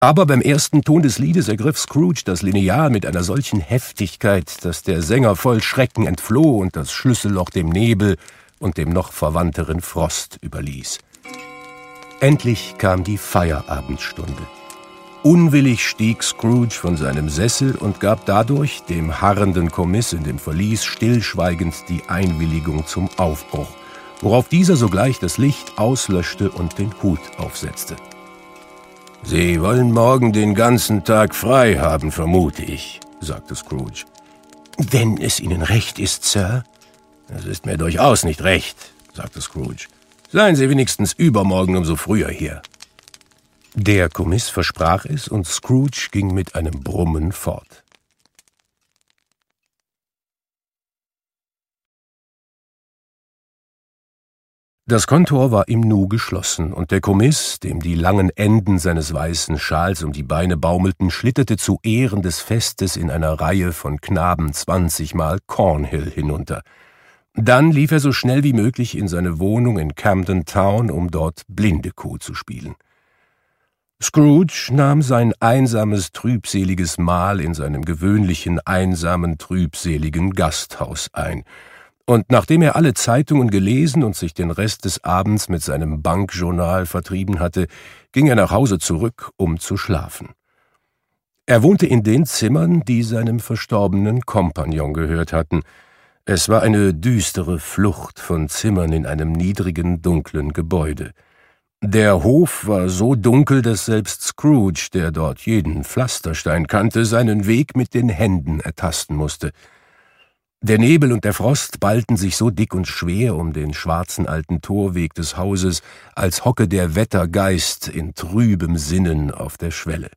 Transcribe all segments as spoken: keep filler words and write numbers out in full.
Aber beim ersten Ton des Liedes ergriff Scrooge das Lineal mit einer solchen Heftigkeit, dass der Sänger voll Schrecken entfloh und das Schlüsselloch dem Nebel und dem noch verwandteren Frost überließ. Endlich kam die Feierabendstunde. Unwillig stieg Scrooge von seinem Sessel und gab dadurch dem harrenden Kommiss in dem Verlies stillschweigend die Einwilligung zum Aufbruch, worauf dieser sogleich das Licht auslöschte und den Hut aufsetzte. »Sie wollen morgen den ganzen Tag frei haben, vermute ich«, sagte Scrooge. »Wenn es Ihnen recht ist, Sir.« »Es ist mir durchaus nicht recht«, sagte Scrooge. »Seien Sie wenigstens übermorgen umso früher hier.« Der Kommiss versprach es, und Scrooge ging mit einem Brummen fort. Das Kontor war im Nu geschlossen, und der Kommiss, dem die langen Enden seines weißen Schals um die Beine baumelten, schlitterte zu Ehren des Festes in einer Reihe von Knaben zwanzigmal Cornhill hinunter. Dann lief er so schnell wie möglich in seine Wohnung in Camden Town, um dort Blindekuh zu spielen. Scrooge nahm sein einsames, trübseliges Mahl in seinem gewöhnlichen, einsamen, trübseligen Gasthaus ein, und nachdem er alle Zeitungen gelesen und sich den Rest des Abends mit seinem Bankjournal vertrieben hatte, ging er nach Hause zurück, um zu schlafen. Er wohnte in den Zimmern, die seinem verstorbenen Kompagnon gehört hatten. Es war eine düstere Flucht von Zimmern in einem niedrigen, dunklen Gebäude. Der Hof war so dunkel, dass selbst Scrooge, der dort jeden Pflasterstein kannte, seinen Weg mit den Händen ertasten musste. Der Nebel und der Frost ballten sich so dick und schwer um den schwarzen alten Torweg des Hauses, als hocke der Wettergeist in trübem Sinnen auf der Schwelle.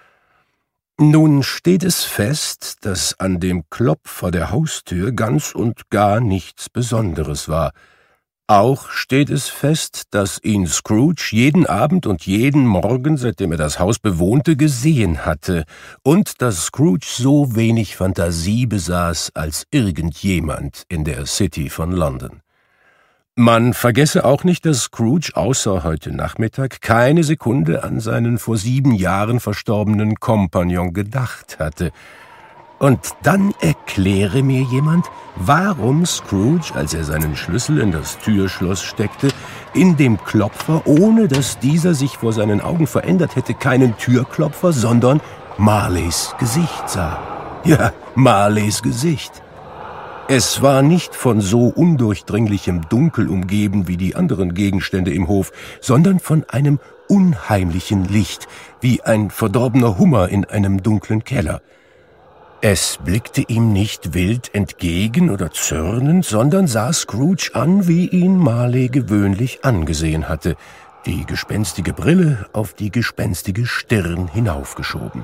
Nun steht es fest, dass an dem Klopfer der Haustür ganz und gar nichts Besonderes war. Auch steht es fest, dass ihn Scrooge jeden Abend und jeden Morgen, seitdem er das Haus bewohnte, gesehen hatte, und dass Scrooge so wenig Fantasie besaß als irgendjemand in der City von London. Man vergesse auch nicht, dass Scrooge außer heute Nachmittag keine Sekunde an seinen vor sieben Jahren verstorbenen Kompagnon gedacht hatte. Und dann erkläre mir jemand, warum Scrooge, als er seinen Schlüssel in das Türschloss steckte, in dem Klopfer, ohne dass dieser sich vor seinen Augen verändert hätte, keinen Türklopfer, sondern Marleys Gesicht sah. Ja, Marleys Gesicht. Es war nicht von so undurchdringlichem Dunkel umgeben wie die anderen Gegenstände im Hof, sondern von einem unheimlichen Licht, wie ein verdorbener Hummer in einem dunklen Keller. Es blickte ihm nicht wild entgegen oder zürnend, sondern sah Scrooge an, wie ihn Marley gewöhnlich angesehen hatte, die gespenstige Brille auf die gespenstige Stirn hinaufgeschoben.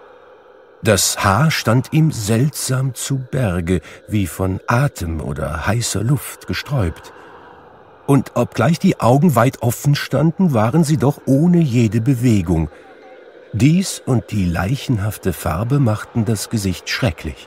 Das Haar stand ihm seltsam zu Berge, wie von Atem oder heißer Luft gesträubt. Und obgleich die Augen weit offen standen, waren sie doch ohne jede Bewegung. Dies und die leichenhafte Farbe machten das Gesicht schrecklich.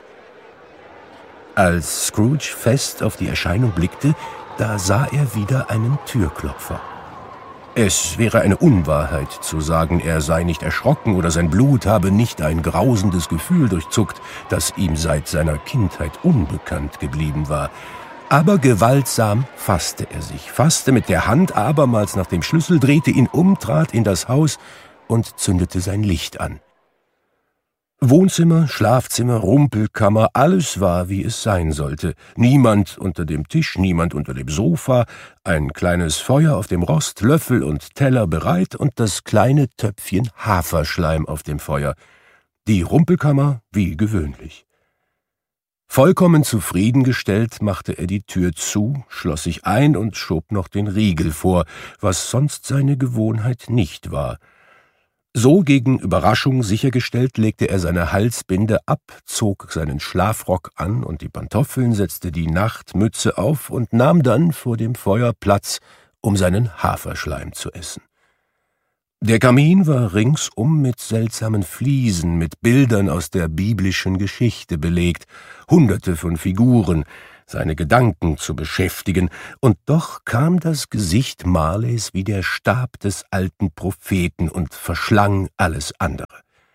Als Scrooge fest auf die Erscheinung blickte, da sah er wieder einen Türklopfer. Es wäre eine Unwahrheit zu sagen, er sei nicht erschrocken oder sein Blut habe nicht ein grausendes Gefühl durchzuckt, das ihm seit seiner Kindheit unbekannt geblieben war. Aber gewaltsam fasste er sich, fasste mit der Hand abermals nach dem Schlüssel, drehte ihn um, trat in das Haus und zündete sein Licht an. Wohnzimmer, Schlafzimmer, Rumpelkammer, alles war, wie es sein sollte. Niemand unter dem Tisch, niemand unter dem Sofa, ein kleines Feuer auf dem Rost, Löffel und Teller bereit und das kleine Töpfchen Haferschleim auf dem Feuer. Die Rumpelkammer wie gewöhnlich. Vollkommen zufriedengestellt machte er die Tür zu, schloss sich ein und schob noch den Riegel vor, was sonst seine Gewohnheit nicht war. So gegen Überraschung sichergestellt, legte er seine Halsbinde ab, zog seinen Schlafrock an und die Pantoffeln, setzte die Nachtmütze auf und nahm dann vor dem Feuer Platz, um seinen Haferschleim zu essen. Der Kamin war ringsum mit seltsamen Fliesen, mit Bildern aus der biblischen Geschichte belegt, hunderte von Figuren, seine Gedanken zu beschäftigen, und doch kam das Gesicht Marleys wie der Stab des alten Propheten und verschlang alles andere.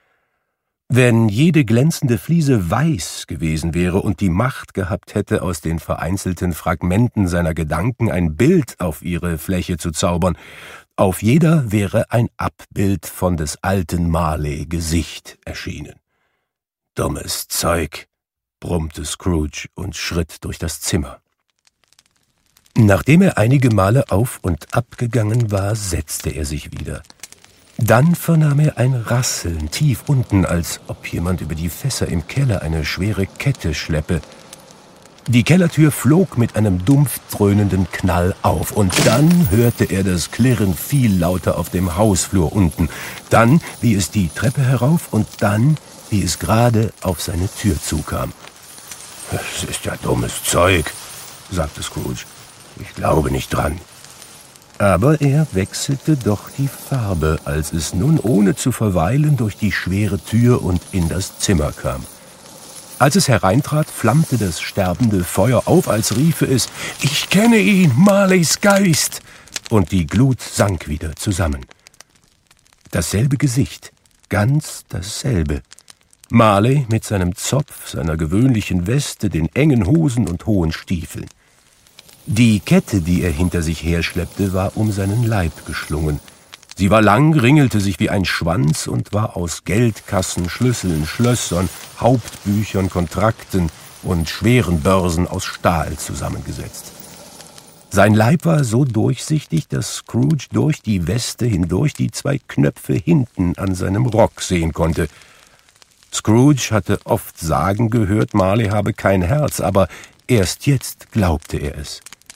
Wenn jede glänzende Fliese weiß gewesen wäre und die Macht gehabt hätte, aus den vereinzelten Fragmenten seiner Gedanken ein Bild auf ihre Fläche zu zaubern, auf jeder wäre ein Abbild von des alten Marley Gesicht erschienen. »Dummes Zeug«, brummte Scrooge und schritt durch das Zimmer. Nachdem er einige Male auf und ab gegangen war, setzte er sich wieder. Dann vernahm er ein Rasseln tief unten, als ob jemand über die Fässer im Keller eine schwere Kette schleppe. Die Kellertür flog mit einem dumpf dröhnenden Knall auf, und dann hörte er das Klirren viel lauter auf dem Hausflur unten, dann, wie es die Treppe herauf, und dann, wie es gerade auf seine Tür zukam. »Es ist ja dummes Zeug«, sagte Scrooge. »Ich glaube nicht dran.« Aber er wechselte doch die Farbe, als es nun ohne zu verweilen durch die schwere Tür und in das Zimmer kam. Als es hereintrat, flammte das sterbende Feuer auf, als riefe es, »Ich kenne ihn, Marleys Geist!« Und die Glut sank wieder zusammen. Dasselbe Gesicht, ganz dasselbe. Marley mit seinem Zopf, seiner gewöhnlichen Weste, den engen Hosen und hohen Stiefeln. Die Kette, die er hinter sich herschleppte, war um seinen Leib geschlungen. Sie war lang, ringelte sich wie ein Schwanz und war aus Geldkassen, Schlüsseln, Schlössern, Hauptbüchern, Kontrakten und schweren Börsen aus Stahl zusammengesetzt. Sein Leib war so durchsichtig, dass Scrooge durch die Weste hindurch die zwei Knöpfe hinten an seinem Rock sehen konnte. Scrooge hatte oft sagen gehört, Marley habe kein Herz, aber erst jetzt glaubte er es.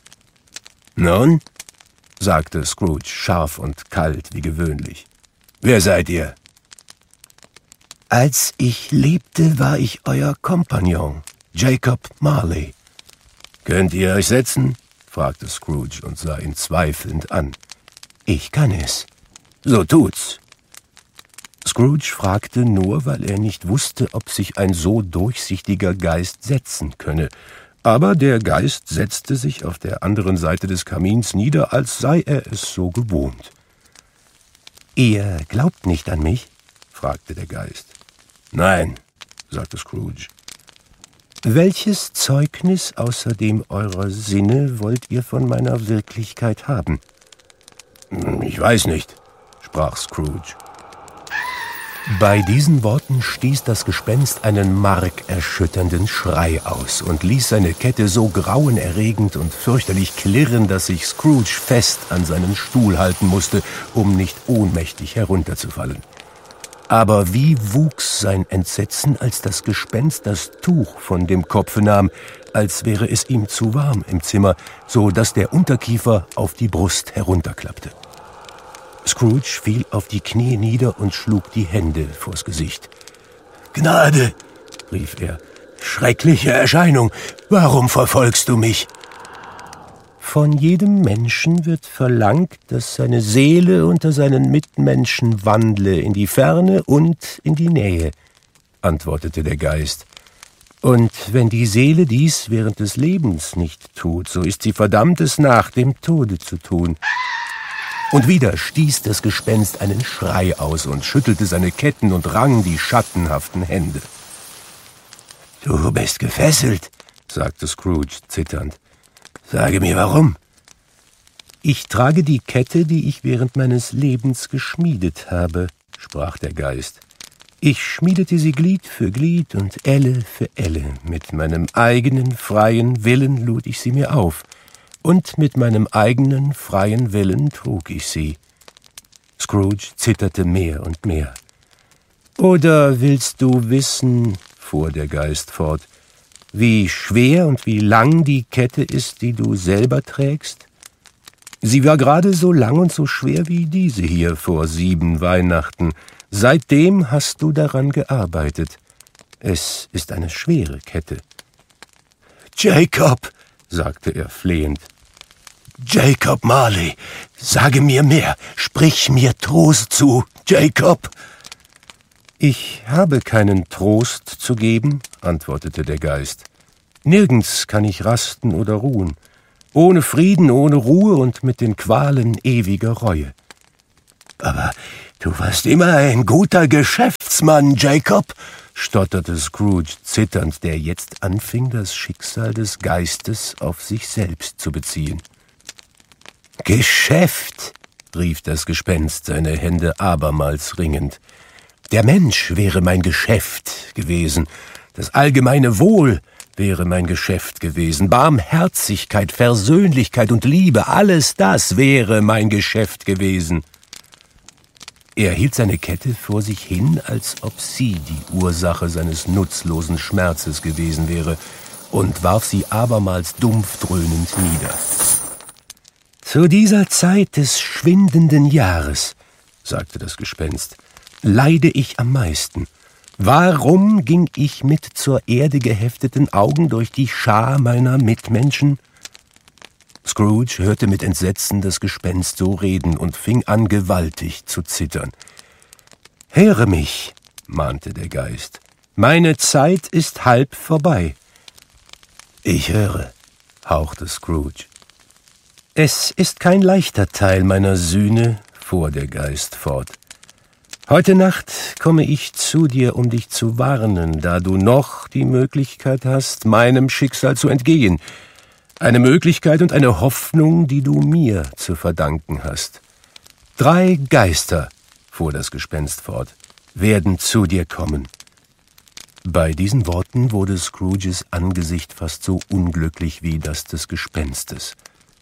»Nun?« sagte Scrooge scharf und kalt wie gewöhnlich. »Wer seid ihr?« »Als ich lebte, war ich euer Kompagnon, Jacob Marley.« »Könnt ihr euch setzen?« fragte Scrooge und sah ihn zweifelnd an. »Ich kann es.« »So tut's.« Scrooge fragte nur, weil er nicht wusste, ob sich ein so durchsichtiger Geist setzen könne. Aber der Geist setzte sich auf der anderen Seite des Kamins nieder, als sei er es so gewohnt. »Ihr glaubt nicht an mich?« fragte der Geist. »Nein«, sagte Scrooge. »Welches Zeugnis außer dem eurer Sinne wollt ihr von meiner Wirklichkeit haben?« »Ich weiß nicht«, sprach Scrooge. Bei diesen Worten stieß das Gespenst einen markerschütternden Schrei aus und ließ seine Kette so grauenerregend und fürchterlich klirren, dass sich Scrooge fest an seinen Stuhl halten musste, um nicht ohnmächtig herunterzufallen. Aber wie wuchs sein Entsetzen, als das Gespenst das Tuch von dem Kopfe nahm, als wäre es ihm zu warm im Zimmer, so dass der Unterkiefer auf die Brust herunterklappte. Scrooge fiel auf die Knie nieder und schlug die Hände vors Gesicht. »Gnade«, rief er, »schreckliche Erscheinung, warum verfolgst du mich?« »Von jedem Menschen wird verlangt, dass seine Seele unter seinen Mitmenschen wandle, in die Ferne und in die Nähe«, antwortete der Geist. »Und wenn die Seele dies während des Lebens nicht tut, so ist sie verdammt, es nach dem Tode zu tun.« Und wieder stieß das Gespenst einen Schrei aus und schüttelte seine Ketten und rang die schattenhaften Hände. »Du bist gefesselt«, sagte Scrooge zitternd. »Sage mir, warum?« »Ich trage die Kette, die ich während meines Lebens geschmiedet habe«, sprach der Geist. »Ich schmiedete sie Glied für Glied und Elle für Elle. Mit meinem eigenen freien Willen lud ich sie mir auf. Und mit meinem eigenen freien Willen trug ich sie.« Scrooge zitterte mehr und mehr. »Oder willst du wissen«, fuhr der Geist fort, »wie schwer und wie lang die Kette ist, die du selber trägst? Sie war gerade so lang und so schwer wie diese hier vor sieben Weihnachten. Seitdem hast du daran gearbeitet. Es ist eine schwere Kette.« »Jacob«, sagte er flehend, »Jacob Marley, sage mir mehr, sprich mir Trost zu, Jacob!« »Ich habe keinen Trost zu geben«, antwortete der Geist. Nirgends kann ich rasten oder ruhen. Ohne Frieden, ohne Ruhe und mit den Qualen ewiger Reue. »Aber du warst immer ein guter Geschäftsmann, Jacob«, stotterte Scrooge zitternd, der jetzt anfing, das Schicksal des Geistes auf sich selbst zu beziehen. »Geschäft«, rief das Gespenst, seine Hände abermals ringend. »Der Mensch wäre mein Geschäft gewesen, das allgemeine Wohl wäre mein Geschäft gewesen, Barmherzigkeit, Versöhnlichkeit und Liebe, alles das wäre mein Geschäft gewesen.« Er hielt seine Kette vor sich hin, als ob sie die Ursache seines nutzlosen Schmerzes gewesen wäre, und warf sie abermals dumpf dröhnend nieder. »Zu dieser Zeit des schwindenden Jahres«, sagte das Gespenst, »leide ich am meisten. Warum ging ich mit zur Erde gehefteten Augen durch die Schar meiner Mitmenschen?« Scrooge hörte mit Entsetzen das Gespenst so reden und fing an, gewaltig zu zittern. »Höre mich«, mahnte der Geist, »meine Zeit ist halb vorbei.« »Ich höre«, hauchte Scrooge. »Es ist kein leichter Teil meiner Sühne«, fuhr der Geist fort. »Heute Nacht komme ich zu dir, um dich zu warnen, da du noch die Möglichkeit hast, meinem Schicksal zu entgehen. Eine Möglichkeit und eine Hoffnung, die du mir zu verdanken hast. Drei Geister«, fuhr das Gespenst fort, »werden zu dir kommen.« Bei diesen Worten wurde Scrooges Angesicht fast so unglücklich wie das des Gespenstes.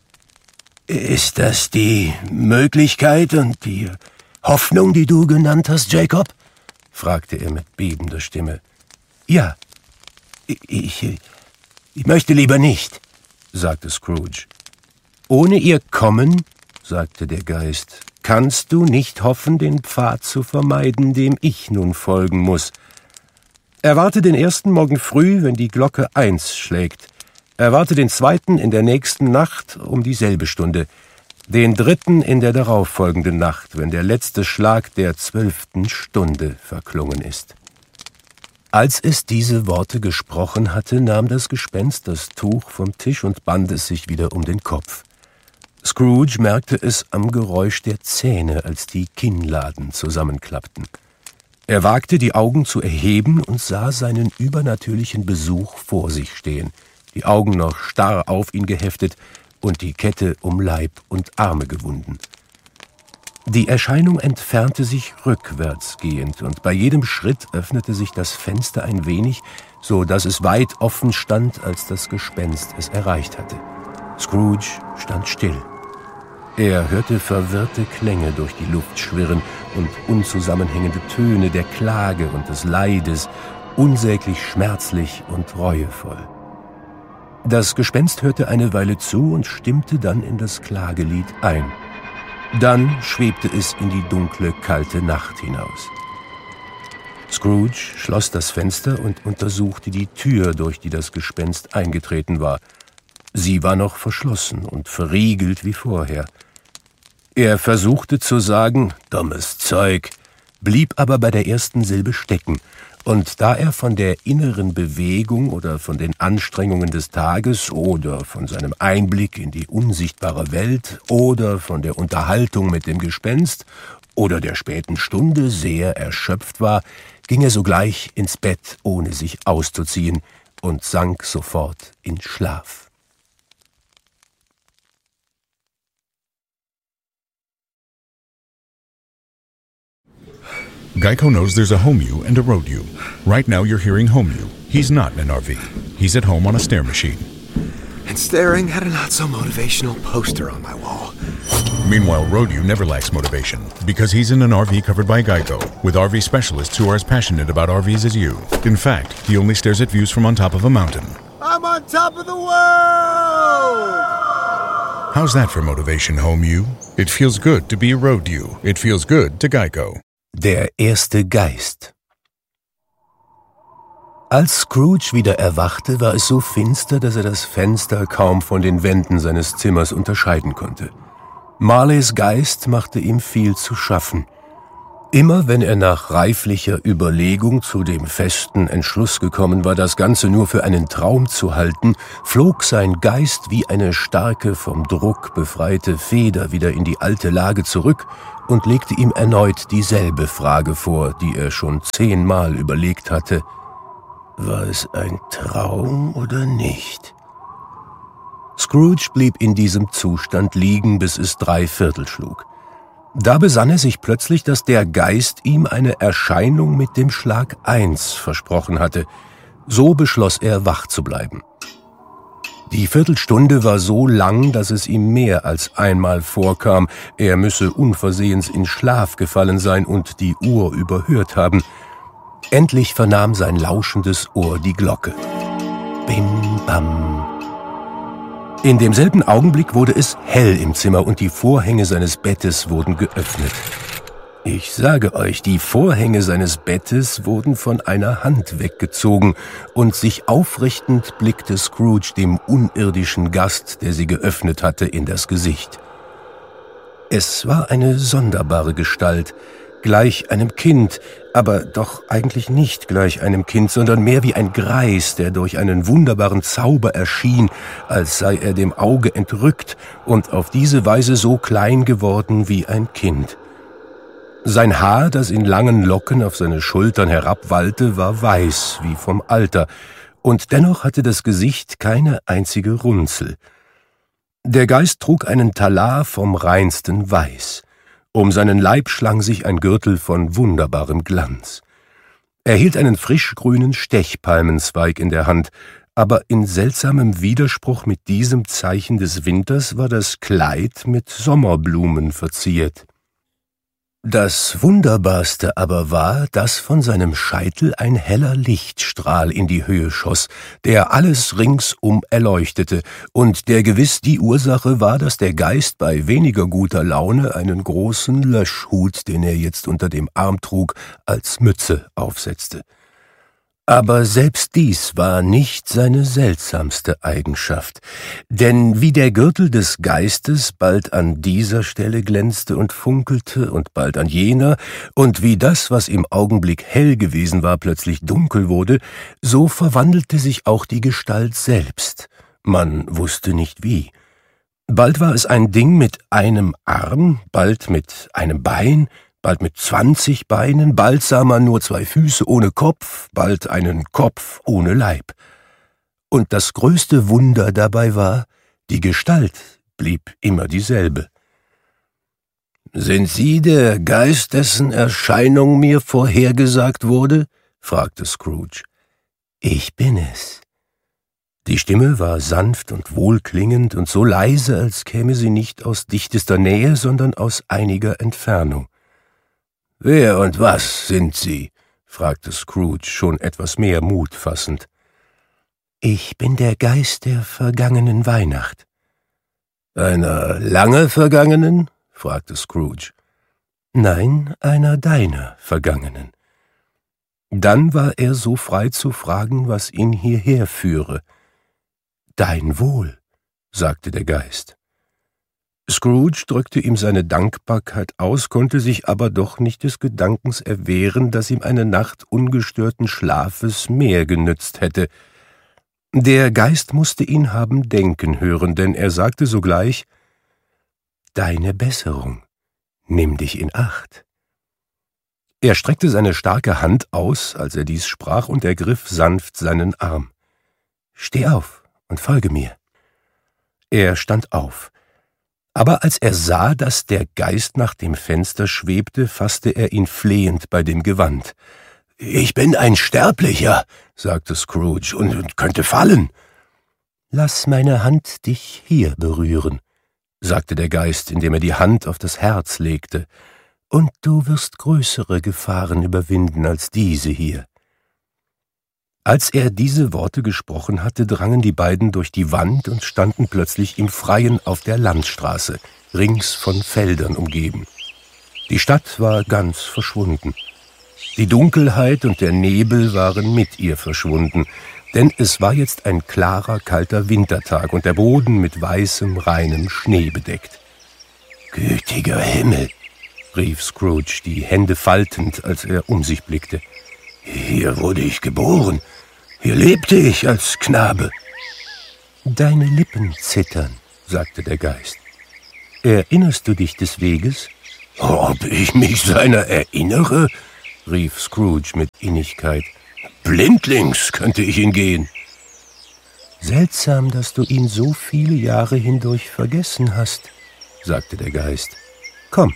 »Ist das die Möglichkeit und die Hoffnung, die du genannt hast, Jacob?« fragte er mit bebender Stimme. »Ja, ich, ich möchte lieber nicht«, sagte Scrooge. »Ohne ihr Kommen«, sagte der Geist, »kannst du nicht hoffen, den Pfad zu vermeiden, dem ich nun folgen muss. Erwarte den ersten morgen früh, wenn die Glocke eins schlägt. Erwarte den zweiten in der nächsten Nacht um dieselbe Stunde. Den dritten in der darauffolgenden Nacht, wenn der letzte Schlag der zwölften Stunde verklungen ist.« Als es diese Worte gesprochen hatte, nahm das Gespenst das Tuch vom Tisch und band es sich wieder um den Kopf. Scrooge merkte es am Geräusch der Zähne, als die Kinnladen zusammenklappten. Er wagte, die Augen zu erheben und sah seinen übernatürlichen Besuch vor sich stehen, die Augen noch starr auf ihn geheftet und die Kette um Leib und Arme gewunden. Die Erscheinung entfernte sich rückwärts gehend, und bei jedem Schritt öffnete sich das Fenster ein wenig, so dass es weit offen stand, als das Gespenst es erreicht hatte. Scrooge stand still. Er hörte verwirrte Klänge durch die Luft schwirren und unzusammenhängende Töne der Klage und des Leides, unsäglich schmerzlich und reuevoll. Das Gespenst hörte eine Weile zu und stimmte dann in das Klagelied ein. Dann schwebte es in die dunkle, kalte Nacht hinaus. Scrooge schloss das Fenster und untersuchte die Tür, durch die das Gespenst eingetreten war. Sie war noch verschlossen und verriegelt wie vorher. Er versuchte zu sagen, »dummes Zeug«, blieb aber bei der ersten Silbe stecken, und da er von der inneren Bewegung oder von den Anstrengungen des Tages oder von seinem Einblick in die unsichtbare Welt oder von der Unterhaltung mit dem Gespenst oder der späten Stunde sehr erschöpft war, ging er sogleich ins Bett, ohne sich auszuziehen, und sank sofort in Schlaf. Geico knows there's a home you and a road you. Right now you're hearing home you. He's not in an R V. He's at home on a stair machine. And staring at a not-so-motivational poster on my wall. Meanwhile, road you never lacks motivation because he's in an R V covered by Geico with R V specialists who are as passionate about R Vs as you. In fact, he only stares at views from on top of a mountain. I'm on top of the world! How's that for motivation, home you? It feels good to be a road you. It feels good to Geico. Der erste Geist. Als Scrooge wieder erwachte, war es so finster, dass er das Fenster kaum von den Wänden seines Zimmers unterscheiden konnte. Marleys Geist machte ihm viel zu schaffen. Immer wenn er nach reiflicher Überlegung zu dem festen Entschluss gekommen war, das Ganze nur für einen Traum zu halten, flog sein Geist wie eine starke, vom Druck befreite Feder wieder in die alte Lage zurück und legte ihm erneut dieselbe Frage vor, die er schon zehnmal überlegt hatte. War es ein Traum oder nicht? Scrooge blieb in diesem Zustand liegen, bis es drei Viertel schlug. Da besann er sich plötzlich, dass der Geist ihm eine Erscheinung mit dem Schlag eins versprochen hatte. So beschloss er, wach zu bleiben. Die Viertelstunde war so lang, dass es ihm mehr als einmal vorkam, er müsse unversehens in Schlaf gefallen sein und die Uhr überhört haben. Endlich vernahm sein lauschendes Ohr die Glocke. Bim, bam. In demselben Augenblick wurde es hell im Zimmer und die Vorhänge seines Bettes wurden geöffnet. Ich sage euch, die Vorhänge seines Bettes wurden von einer Hand weggezogen und sich aufrichtend blickte Scrooge dem unirdischen Gast, der sie geöffnet hatte, in das Gesicht. Es war eine sonderbare Gestalt, gleich einem Kind, aber doch eigentlich nicht gleich einem Kind, sondern mehr wie ein Greis, der durch einen wunderbaren Zauber erschien, als sei er dem Auge entrückt und auf diese Weise so klein geworden wie ein Kind. Sein Haar, das in langen Locken auf seine Schultern herabwallte, war weiß wie vom Alter, und dennoch hatte das Gesicht keine einzige Runzel. Der Geist trug einen Talar vom reinsten Weiß. Um seinen Leib schlang sich ein Gürtel von wunderbarem Glanz. Er hielt einen frischgrünen Stechpalmenzweig in der Hand, aber in seltsamem Widerspruch mit diesem Zeichen des Winters war das Kleid mit Sommerblumen verziert. Das Wunderbarste aber war, dass von seinem Scheitel ein heller Lichtstrahl in die Höhe schoss, der alles ringsum erleuchtete und der gewiss die Ursache war, dass der Geist bei weniger guter Laune einen großen Löschhut, den er jetzt unter dem Arm trug, als Mütze aufsetzte. Aber selbst dies war nicht seine seltsamste Eigenschaft, denn wie der Gürtel des Geistes bald an dieser Stelle glänzte und funkelte und bald an jener, und wie das, was im Augenblick hell gewesen war, plötzlich dunkel wurde, so verwandelte sich auch die Gestalt selbst. Man wusste nicht wie. Bald war es ein Ding mit einem Arm, bald mit einem Bein, bald mit zwanzig Beinen, bald sah man nur zwei Füße ohne Kopf, bald einen Kopf ohne Leib. Und das größte Wunder dabei war, die Gestalt blieb immer dieselbe. »Sind Sie der Geist, dessen Erscheinung mir vorhergesagt wurde?« fragte Scrooge. »Ich bin es.« Die Stimme war sanft und wohlklingend und so leise, als käme sie nicht aus dichtester Nähe, sondern aus einiger Entfernung. »Wer und was sind Sie?« fragte Scrooge, schon etwas mehr Mut fassend. »Ich bin der Geist der vergangenen Weihnacht.« »Einer lange vergangenen?« fragte Scrooge. »Nein, einer deiner vergangenen.« Dann war er so frei zu fragen, was ihn hierher führe. »Dein Wohl«, sagte der Geist. Scrooge drückte ihm seine Dankbarkeit aus, konnte sich aber doch nicht des Gedankens erwehren, dass ihm eine Nacht ungestörten Schlafes mehr genützt hätte. Der Geist musste ihn haben denken hören, denn er sagte sogleich: »Deine Besserung, nimm dich in Acht.« Er streckte seine starke Hand aus, als er dies sprach, und ergriff sanft seinen Arm. »Steh auf und folge mir.« Er stand auf. Aber als er sah, dass der Geist nach dem Fenster schwebte, fasste er ihn flehend bei dem Gewand. »Ich bin ein Sterblicher«, sagte Scrooge, und, und könnte fallen.« »Lass meine Hand dich hier berühren«, sagte der Geist, indem er die Hand auf das Herz legte, »und du wirst größere Gefahren überwinden als diese hier.« Als er diese Worte gesprochen hatte, drangen die beiden durch die Wand und standen plötzlich im Freien auf der Landstraße, rings von Feldern umgeben. Die Stadt war ganz verschwunden. Die Dunkelheit und der Nebel waren mit ihr verschwunden, denn es war jetzt ein klarer, kalter Wintertag und der Boden mit weißem, reinem Schnee bedeckt. »Gütiger Himmel«, rief Scrooge, die Hände faltend, als er um sich blickte. »Hier wurde ich geboren. Hier lebte ich als Knabe.« »Deine Lippen zittern«, sagte der Geist. »Erinnerst du dich des Weges?« »Ob ich mich seiner erinnere?« rief Scrooge mit Innigkeit. »Blindlings könnte ich ihn gehen.« »Seltsam, dass du ihn so viele Jahre hindurch vergessen hast«, sagte der Geist. »Komm.«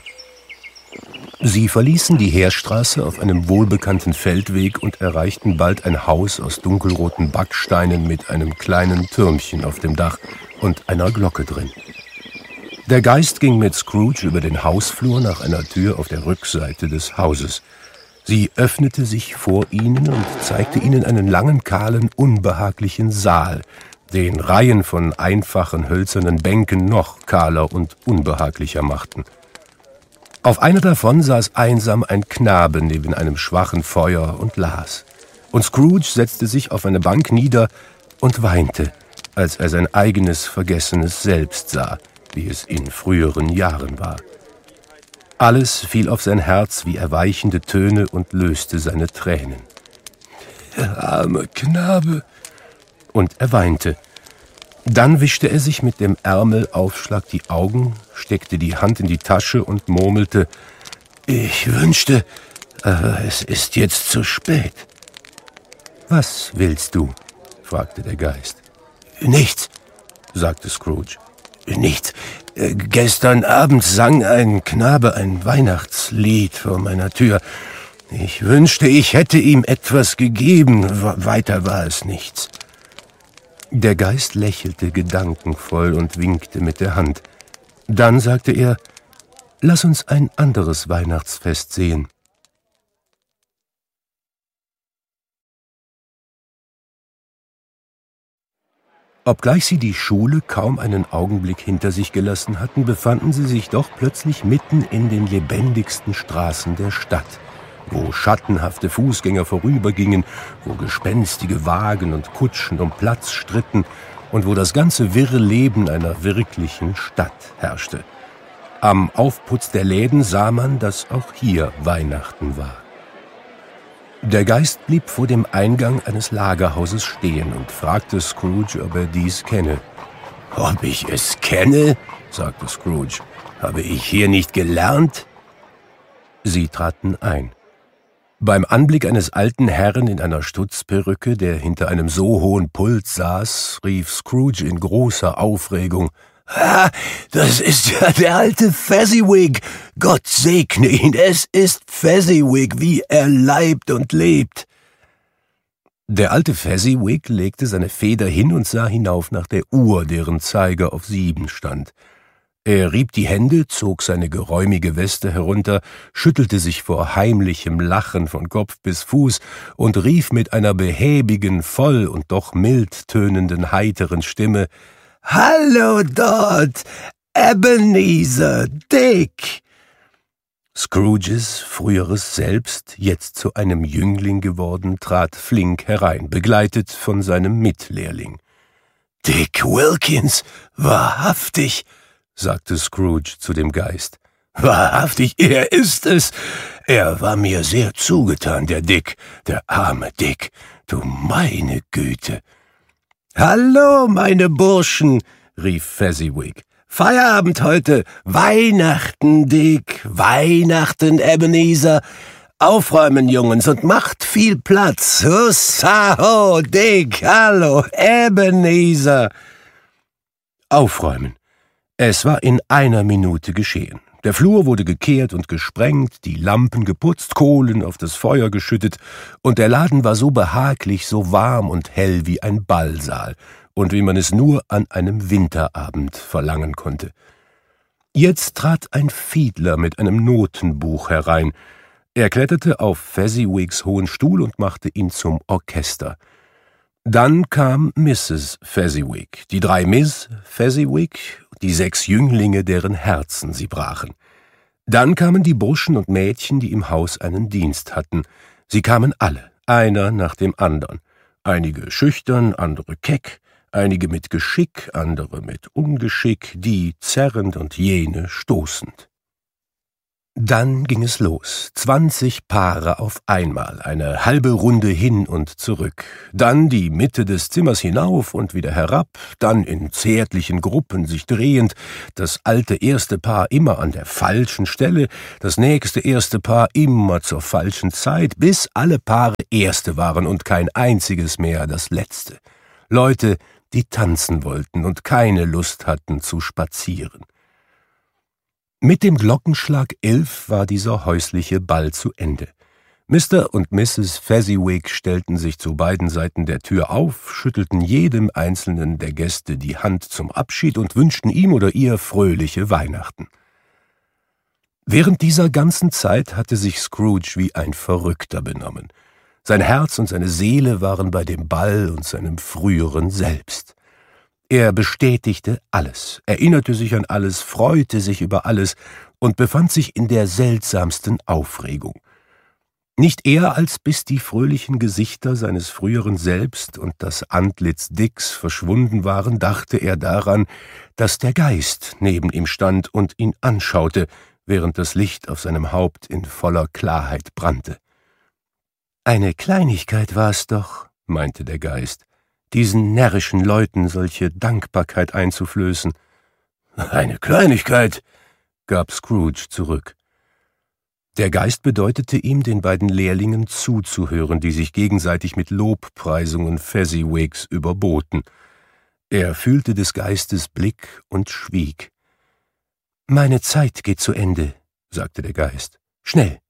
Sie verließen die Heerstraße auf einem wohlbekannten Feldweg und erreichten bald ein Haus aus dunkelroten Backsteinen mit einem kleinen Türmchen auf dem Dach und einer Glocke drin. Der Geist ging mit Scrooge über den Hausflur nach einer Tür auf der Rückseite des Hauses. Sie öffnete sich vor ihnen und zeigte ihnen einen langen, kahlen, unbehaglichen Saal, den Reihen von einfachen, hölzernen Bänken noch kahler und unbehaglicher machten. Auf einer davon saß einsam ein Knabe neben einem schwachen Feuer und las. Und Scrooge setzte sich auf eine Bank nieder und weinte, als er sein eigenes vergessenes Selbst sah, wie es in früheren Jahren war. Alles fiel auf sein Herz wie erweichende Töne und löste seine Tränen. Der arme Knabe! Und er weinte. Dann wischte er sich mit dem Ärmelaufschlag die Augen, steckte die Hand in die Tasche und murmelte, »Ich wünschte, aber es ist jetzt zu spät.« »Was willst du?« fragte der Geist. »Nichts«, sagte Scrooge. »Nichts. Gestern Abend sang ein Knabe ein Weihnachtslied vor meiner Tür. Ich wünschte, ich hätte ihm etwas gegeben, weiter war es nichts.« Der Geist lächelte gedankenvoll und winkte mit der Hand. Dann sagte er, »Lass uns ein anderes Weihnachtsfest sehen.« Obgleich sie die Schule kaum einen Augenblick hinter sich gelassen hatten, befanden sie sich doch plötzlich mitten in den lebendigsten Straßen der Stadt, wo schattenhafte Fußgänger vorübergingen, wo gespenstige Wagen und Kutschen um Platz stritten und wo das ganze wirre Leben einer wirklichen Stadt herrschte. Am Aufputz der Läden sah man, dass auch hier Weihnachten war. Der Geist blieb vor dem Eingang eines Lagerhauses stehen und fragte Scrooge, ob er dies kenne. »Ob ich es kenne?« sagte Scrooge. »Habe ich hier nicht gelernt?« Sie traten ein. Beim Anblick eines alten Herrn in einer Stutzperücke, der hinter einem so hohen Pult saß, rief Scrooge in großer Aufregung, »Ah, das ist ja der alte Fezziwig! Gott segne ihn, es ist Fezziwig, wie er leibt und lebt!« Der alte Fezziwig legte seine Feder hin und sah hinauf nach der Uhr, deren Zeiger auf sieben stand. Er rieb die Hände, zog seine geräumige Weste herunter, schüttelte sich vor heimlichem Lachen von Kopf bis Fuß und rief mit einer behäbigen, voll und doch mild tönenden, heiteren Stimme, »Hallo dort, Ebenezer, Dick!« Scrooges früheres Selbst, jetzt zu einem Jüngling geworden, trat flink herein, begleitet von seinem Mitlehrling. »Dick Wilkins, wahrhaftig«, sagte Scrooge zu dem Geist. »Wahrhaftig, er ist es. Er war mir sehr zugetan, der Dick, der arme Dick. Du meine Güte!« »Hallo, meine Burschen«, rief Fezziwig. »Feierabend heute. Weihnachten, Dick. Weihnachten, Ebenezer. Aufräumen, Jungens, und macht viel Platz. Hussaho, Dick. Hallo, Ebenezer.« Aufräumen. Es war in einer Minute geschehen. Der Flur wurde gekehrt und gesprengt, die Lampen geputzt, Kohlen auf das Feuer geschüttet, und der Laden war so behaglich, so warm und hell wie ein Ballsaal, und wie man es nur an einem Winterabend verlangen konnte. Jetzt trat ein Fiedler mit einem Notenbuch herein. Er kletterte auf Fezziwigs hohen Stuhl und machte ihn zum Orchester. Dann kam Misses Fezziwig, die drei Miss Fezziwig, die sechs Jünglinge, deren Herzen sie brachen. Dann kamen die Burschen und Mädchen, die im Haus einen Dienst hatten. Sie kamen alle, einer nach dem andern. Einige schüchtern, andere keck, einige mit Geschick, andere mit Ungeschick, die zerrend und jene stoßend. Dann ging es los. Zwanzig Paare auf einmal, eine halbe Runde hin und zurück. Dann die Mitte des Zimmers hinauf und wieder herab, dann in zärtlichen Gruppen sich drehend, das alte erste Paar immer an der falschen Stelle, das nächste erste Paar immer zur falschen Zeit, bis alle Paare Erste waren und kein einziges mehr das Letzte. Leute, die tanzen wollten und keine Lust hatten zu spazieren. Mit dem Glockenschlag elf war dieser häusliche Ball zu Ende. Mister und Misses Fezziwig stellten sich zu beiden Seiten der Tür auf, schüttelten jedem einzelnen der Gäste die Hand zum Abschied und wünschten ihm oder ihr fröhliche Weihnachten. Während dieser ganzen Zeit hatte sich Scrooge wie ein Verrückter benommen. Sein Herz und seine Seele waren bei dem Ball und seinem früheren Selbst. Er bestätigte alles, erinnerte sich an alles, freute sich über alles und befand sich in der seltsamsten Aufregung. Nicht eher als bis die fröhlichen Gesichter seines früheren Selbst und das Antlitz Dicks verschwunden waren, dachte er daran, dass der Geist neben ihm stand und ihn anschaute, während das Licht auf seinem Haupt in voller Klarheit brannte. »Eine Kleinigkeit war's doch«, meinte der Geist, »diesen närrischen Leuten solche Dankbarkeit einzuflößen.« »Eine Kleinigkeit«, gab Scrooge zurück. Der Geist bedeutete ihm, den beiden Lehrlingen zuzuhören, die sich gegenseitig mit Lobpreisungen Fezziwigs überboten. Er fühlte des Geistes Blick und schwieg. »Meine Zeit geht zu Ende«, sagte der Geist. »Schnell!«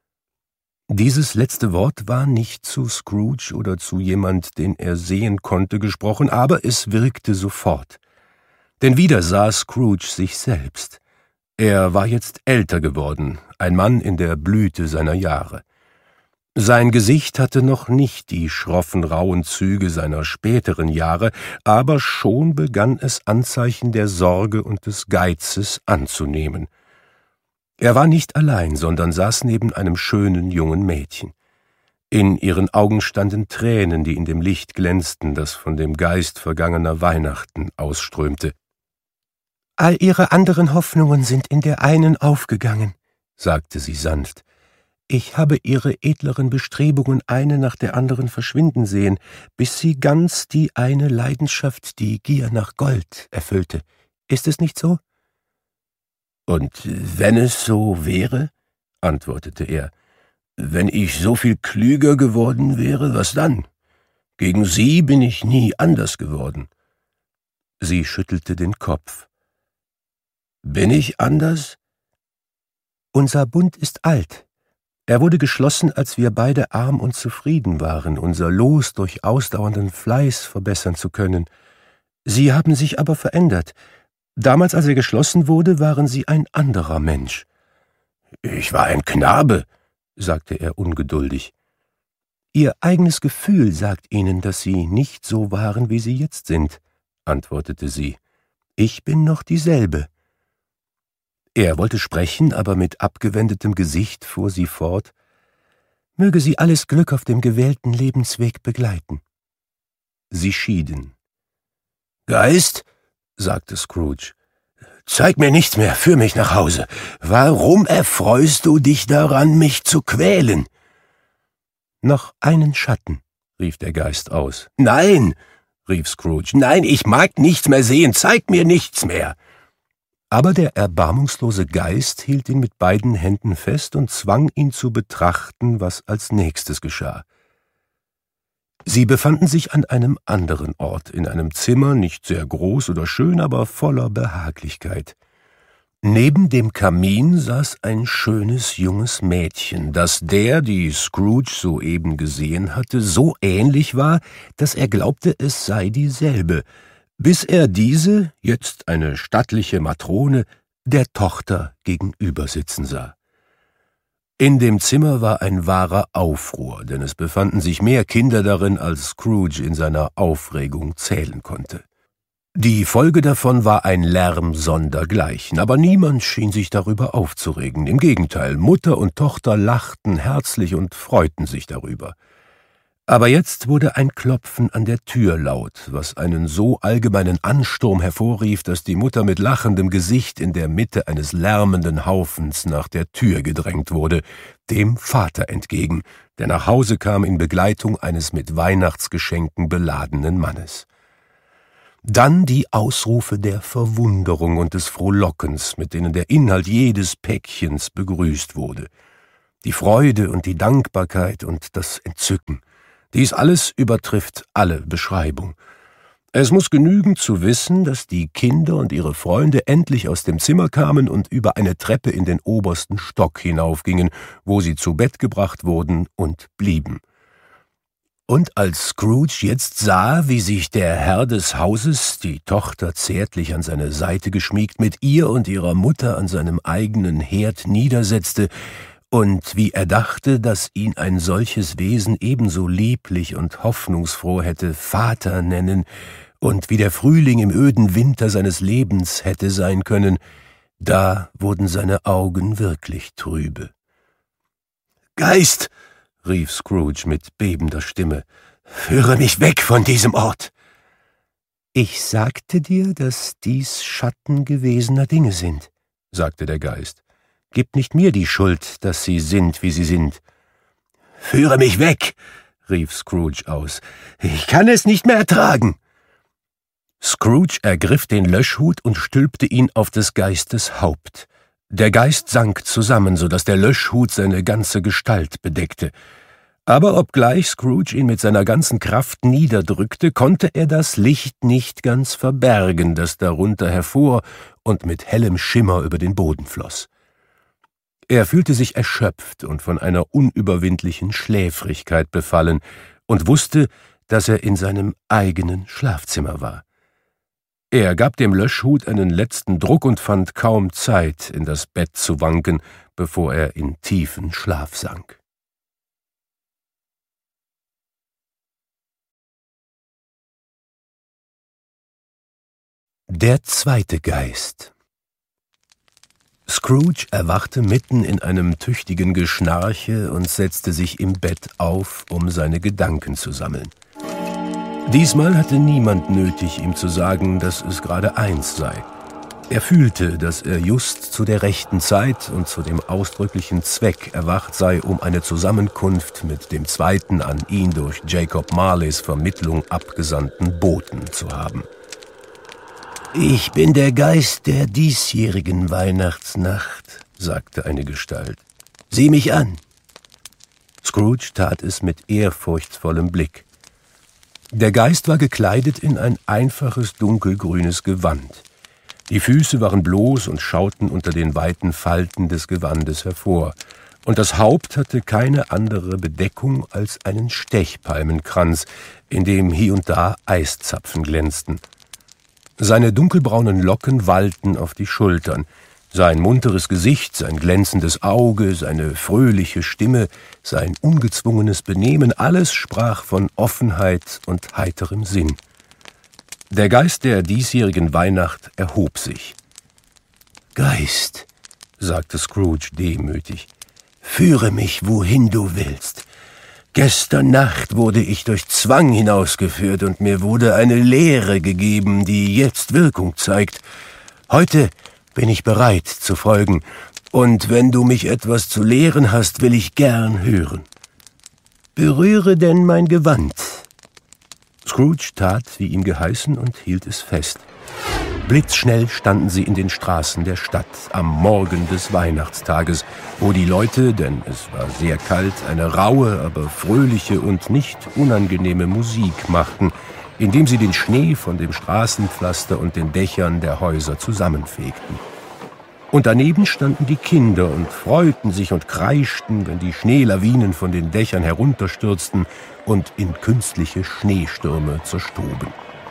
Dieses letzte Wort war nicht zu Scrooge oder zu jemand, den er sehen konnte, gesprochen, aber es wirkte sofort. Denn wieder sah Scrooge sich selbst. Er war jetzt älter geworden, ein Mann in der Blüte seiner Jahre. Sein Gesicht hatte noch nicht die schroffen, rauen Züge seiner späteren Jahre, aber schon begann es Anzeichen der Sorge und des Geizes anzunehmen. Er war nicht allein, sondern saß neben einem schönen jungen Mädchen. In ihren Augen standen Tränen, die in dem Licht glänzten, das von dem Geist vergangener Weihnachten ausströmte. »All ihre anderen Hoffnungen sind in der einen aufgegangen«, sagte sie sanft. »Ich habe ihre edleren Bestrebungen eine nach der anderen verschwinden sehen, bis sie ganz die eine Leidenschaft, die Gier nach Gold, erfüllte. Ist es nicht so?« »Und wenn es so wäre«, antwortete er, »wenn ich so viel klüger geworden wäre, was dann? Gegen Sie bin ich nie anders geworden.« Sie schüttelte den Kopf. »Bin ich anders?« »Unser Bund ist alt. Er wurde geschlossen, als wir beide arm und zufrieden waren, unser Los durch ausdauernden Fleiß verbessern zu können. Sie haben sich aber verändert. Damals, als er geschlossen wurde, waren Sie ein anderer Mensch.« »Ich war ein Knabe«, sagte er ungeduldig. »Ihr eigenes Gefühl sagt Ihnen, dass Sie nicht so waren, wie Sie jetzt sind«, antwortete sie. »Ich bin noch dieselbe.« Er wollte sprechen, aber mit abgewendetem Gesicht fuhr sie fort. »Möge Sie alles Glück auf dem gewählten Lebensweg begleiten.« Sie schieden. »Geist«, sagte Scrooge, »zeig mir nichts mehr, führ mich nach Hause. Warum erfreust du dich daran, mich zu quälen?« »Noch einen Schatten«, rief der Geist aus. »Nein«, rief Scrooge, »nein, ich mag nichts mehr sehen, zeig mir nichts mehr.« Aber der erbarmungslose Geist hielt ihn mit beiden Händen fest und zwang ihn zu betrachten, was als nächstes geschah. Sie befanden sich an einem anderen Ort, in einem Zimmer, nicht sehr groß oder schön, aber voller Behaglichkeit. Neben dem Kamin saß ein schönes junges Mädchen, das der, die Scrooge soeben gesehen hatte, so ähnlich war, dass er glaubte, es sei dieselbe, bis er diese, jetzt eine stattliche Matrone, der Tochter gegenüber sitzen sah. In dem Zimmer war ein wahrer Aufruhr, denn es befanden sich mehr Kinder darin, als Scrooge in seiner Aufregung zählen konnte. Die Folge davon war ein Lärm sondergleichen, aber niemand schien sich darüber aufzuregen. Im Gegenteil, Mutter und Tochter lachten herzlich und freuten sich darüber. Aber jetzt wurde ein Klopfen an der Tür laut, was einen so allgemeinen Ansturm hervorrief, dass die Mutter mit lachendem Gesicht in der Mitte eines lärmenden Haufens nach der Tür gedrängt wurde, dem Vater entgegen, der nach Hause kam in Begleitung eines mit Weihnachtsgeschenken beladenen Mannes. Dann die Ausrufe der Verwunderung und des Frohlockens, mit denen der Inhalt jedes Päckchens begrüßt wurde. Die Freude und die Dankbarkeit und das Entzücken. Dies alles übertrifft alle Beschreibung. Es muss genügen zu wissen, dass die Kinder und ihre Freunde endlich aus dem Zimmer kamen und über eine Treppe in den obersten Stock hinaufgingen, wo sie zu Bett gebracht wurden und blieben. Und als Scrooge jetzt sah, wie sich der Herr des Hauses, die Tochter zärtlich an seine Seite geschmiegt, mit ihr und ihrer Mutter an seinem eigenen Herd niedersetzte, und wie er dachte, dass ihn ein solches Wesen ebenso lieblich und hoffnungsfroh hätte Vater nennen und wie der Frühling im öden Winter seines Lebens hätte sein können, da wurden seine Augen wirklich trübe. »Geist«, rief Scrooge mit bebender Stimme, »führe mich weg von diesem Ort!« »Ich sagte dir, dass dies Schatten gewesener Dinge sind«, sagte der Geist. »Gib nicht mir die Schuld, dass sie sind, wie sie sind.« »Führe mich weg«, rief Scrooge aus. »Ich kann es nicht mehr ertragen.« Scrooge ergriff den Löschhut und stülpte ihn auf des Geistes Haupt. Der Geist sank zusammen, so daß der Löschhut seine ganze Gestalt bedeckte. Aber obgleich Scrooge ihn mit seiner ganzen Kraft niederdrückte, konnte er das Licht nicht ganz verbergen, das darunter hervor und mit hellem Schimmer über den Boden floss. Er fühlte sich erschöpft und von einer unüberwindlichen Schläfrigkeit befallen und wusste, dass er in seinem eigenen Schlafzimmer war. Er gab dem Löschhut einen letzten Druck und fand kaum Zeit, in das Bett zu wanken, bevor er in tiefen Schlaf sank. Der zweite Geist. Scrooge erwachte mitten in einem tüchtigen Geschnarche und setzte sich im Bett auf, um seine Gedanken zu sammeln. Diesmal hatte niemand nötig, ihm zu sagen, dass es gerade eins sei. Er fühlte, dass er just zu der rechten Zeit und zu dem ausdrücklichen Zweck erwacht sei, um eine Zusammenkunft mit dem zweiten an ihn durch Jacob Marleys Vermittlung abgesandten Boten zu haben. »Ich bin der Geist der diesjährigen Weihnachtsnacht«, sagte eine Gestalt. »Sieh mich an.« Scrooge tat es mit ehrfurchtsvollem Blick. Der Geist war gekleidet in ein einfaches dunkelgrünes Gewand. Die Füße waren bloß und schauten unter den weiten Falten des Gewandes hervor, und das Haupt hatte keine andere Bedeckung als einen Stechpalmenkranz, in dem hie und da Eiszapfen glänzten. Seine dunkelbraunen Locken wallten auf die Schultern, sein munteres Gesicht, sein glänzendes Auge, seine fröhliche Stimme, sein ungezwungenes Benehmen, alles sprach von Offenheit und heiterem Sinn. Der Geist der diesjährigen Weihnacht erhob sich. »Geist«, sagte Scrooge demütig, »führe mich, wohin du willst. Gestern Nacht wurde ich durch Zwang hinausgeführt und mir wurde eine Lehre gegeben, die jetzt Wirkung zeigt. Heute bin ich bereit zu folgen, und wenn du mich etwas zu lehren hast, will ich gern hören. Berühre denn mein Gewand.« Scrooge tat, wie ihm geheißen, und hielt es fest. Blitzschnell standen sie in den Straßen der Stadt am Morgen des Weihnachtstages, wo die Leute, denn es war sehr kalt, eine raue, aber fröhliche und nicht unangenehme Musik machten, indem sie den Schnee von dem Straßenpflaster und den Dächern der Häuser zusammenfegten. Und daneben standen die Kinder und freuten sich und kreischten, wenn die Schneelawinen von den Dächern herunterstürzten und in künstliche Schneestürme zerstoben.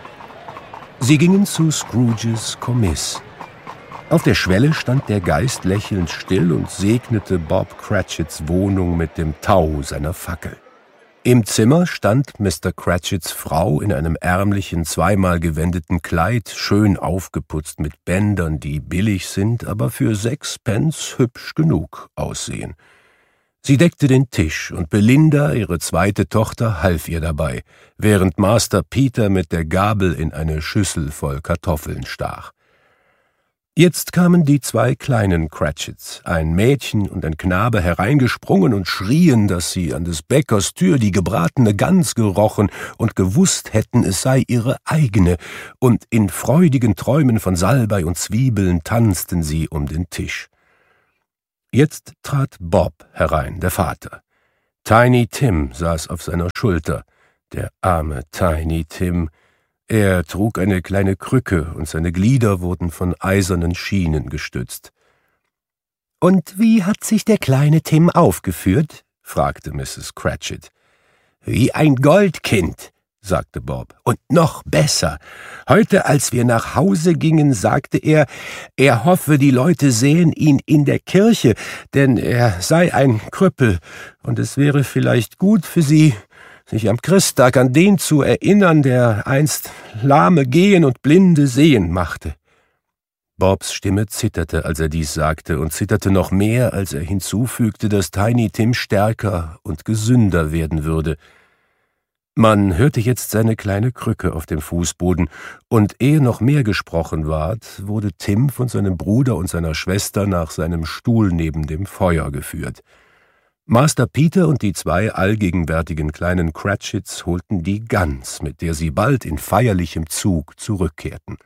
Sie gingen zu Scrooges Kommiss. Auf der Schwelle stand der Geist lächelnd still und segnete Bob Cratchits Wohnung mit dem Tau seiner Fackel. Im Zimmer stand Mister Cratchits Frau in einem ärmlichen, zweimal gewendeten Kleid, schön aufgeputzt mit Bändern, die billig sind, aber für sechs Pence hübsch genug aussehen. Sie deckte den Tisch, und Belinda, ihre zweite Tochter, half ihr dabei, während Master Peter mit der Gabel in eine Schüssel voll Kartoffeln stach. Jetzt kamen die zwei kleinen Cratchits, ein Mädchen und ein Knabe, hereingesprungen und schrien, dass sie an des Bäckers Tür die gebratene Gans gerochen und gewusst hätten, es sei ihre eigene, und in freudigen Träumen von Salbei und Zwiebeln tanzten sie um den Tisch. Jetzt trat Bob herein, der Vater. Tiny Tim saß auf seiner Schulter, der arme Tiny Tim. Er trug eine kleine Krücke, und seine Glieder wurden von eisernen Schienen gestützt. »Und wie hat sich der kleine Tim aufgeführt?« fragte Misses Cratchit. »Wie ein Goldkind«, sagte Bob, »und noch besser. Heute, als wir nach Hause gingen, sagte er, er hoffe, die Leute sähen ihn in der Kirche, denn er sei ein Krüppel, und es wäre vielleicht gut für sie, sich am Christtag an den zu erinnern, der einst Lahme gehen und Blinde sehen machte.« Bobs Stimme zitterte, als er dies sagte, und zitterte noch mehr, als er hinzufügte, dass Tiny Tim stärker und gesünder werden würde. Man hörte jetzt seine kleine Krücke auf dem Fußboden, und ehe noch mehr gesprochen ward, wurde Tim von seinem Bruder und seiner Schwester nach seinem Stuhl neben dem Feuer geführt. Master Peter und die zwei allgegenwärtigen kleinen Cratchits holten die Gans, mit der sie bald in feierlichem Zug zurückkehrten.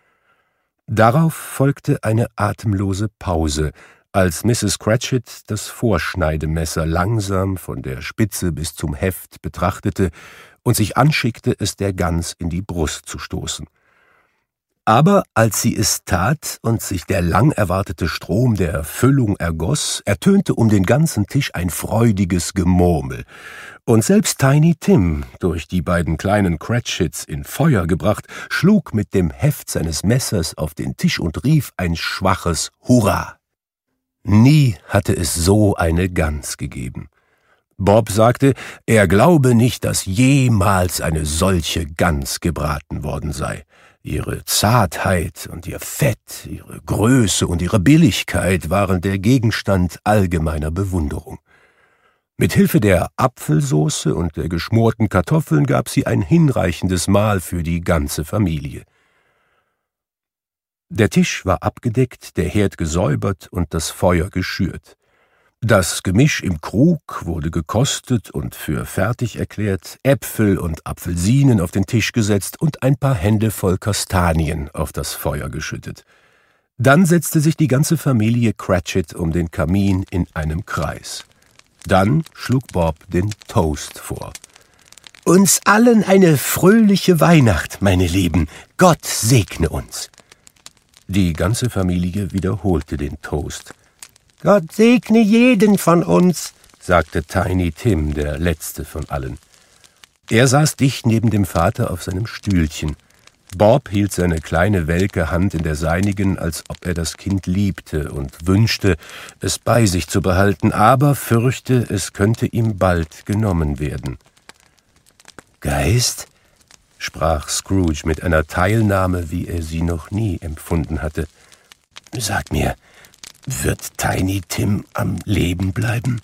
Darauf folgte eine atemlose Pause, als Misses Cratchit das Vorschneidemesser langsam von der Spitze bis zum Heft betrachtete und sich anschickte, es der Gans in die Brust zu stoßen. Aber als sie es tat und sich der lang erwartete Strom der Füllung ergoss, ertönte um den ganzen Tisch ein freudiges Gemurmel, und selbst Tiny Tim, durch die beiden kleinen Cratchits in Feuer gebracht, schlug mit dem Heft seines Messers auf den Tisch und rief ein schwaches Hurra. Nie hatte es so eine Gans gegeben. Bob sagte, er glaube nicht, dass jemals eine solche Gans gebraten worden sei. Ihre Zartheit und ihr Fett, ihre Größe und ihre Billigkeit waren der Gegenstand allgemeiner Bewunderung. Mit Hilfe der Apfelsoße und der geschmorten Kartoffeln gab sie ein hinreichendes Mahl für die ganze Familie. Der Tisch war abgedeckt, der Herd gesäubert und das Feuer geschürt. Das Gemisch im Krug wurde gekostet und für fertig erklärt, Äpfel und Apfelsinen auf den Tisch gesetzt und ein paar Hände voll Kastanien auf das Feuer geschüttet. Dann setzte sich die ganze Familie Cratchit um den Kamin in einem Kreis. Dann schlug Bob den Toast vor. »Uns allen eine fröhliche Weihnacht, meine Lieben. Gott segne uns.« Die ganze Familie wiederholte den Toast. »Gott segne jeden von uns«, sagte Tiny Tim, der letzte von allen. Er saß dicht neben dem Vater auf seinem Stühlchen. Bob hielt seine kleine welke Hand in der seinigen, als ob er das Kind liebte und wünschte, es bei sich zu behalten, aber fürchte, es könnte ihm bald genommen werden. »Geist«, sprach Scrooge mit einer Teilnahme, wie er sie noch nie empfunden hatte, »sag mir, wird Tiny Tim am Leben bleiben?«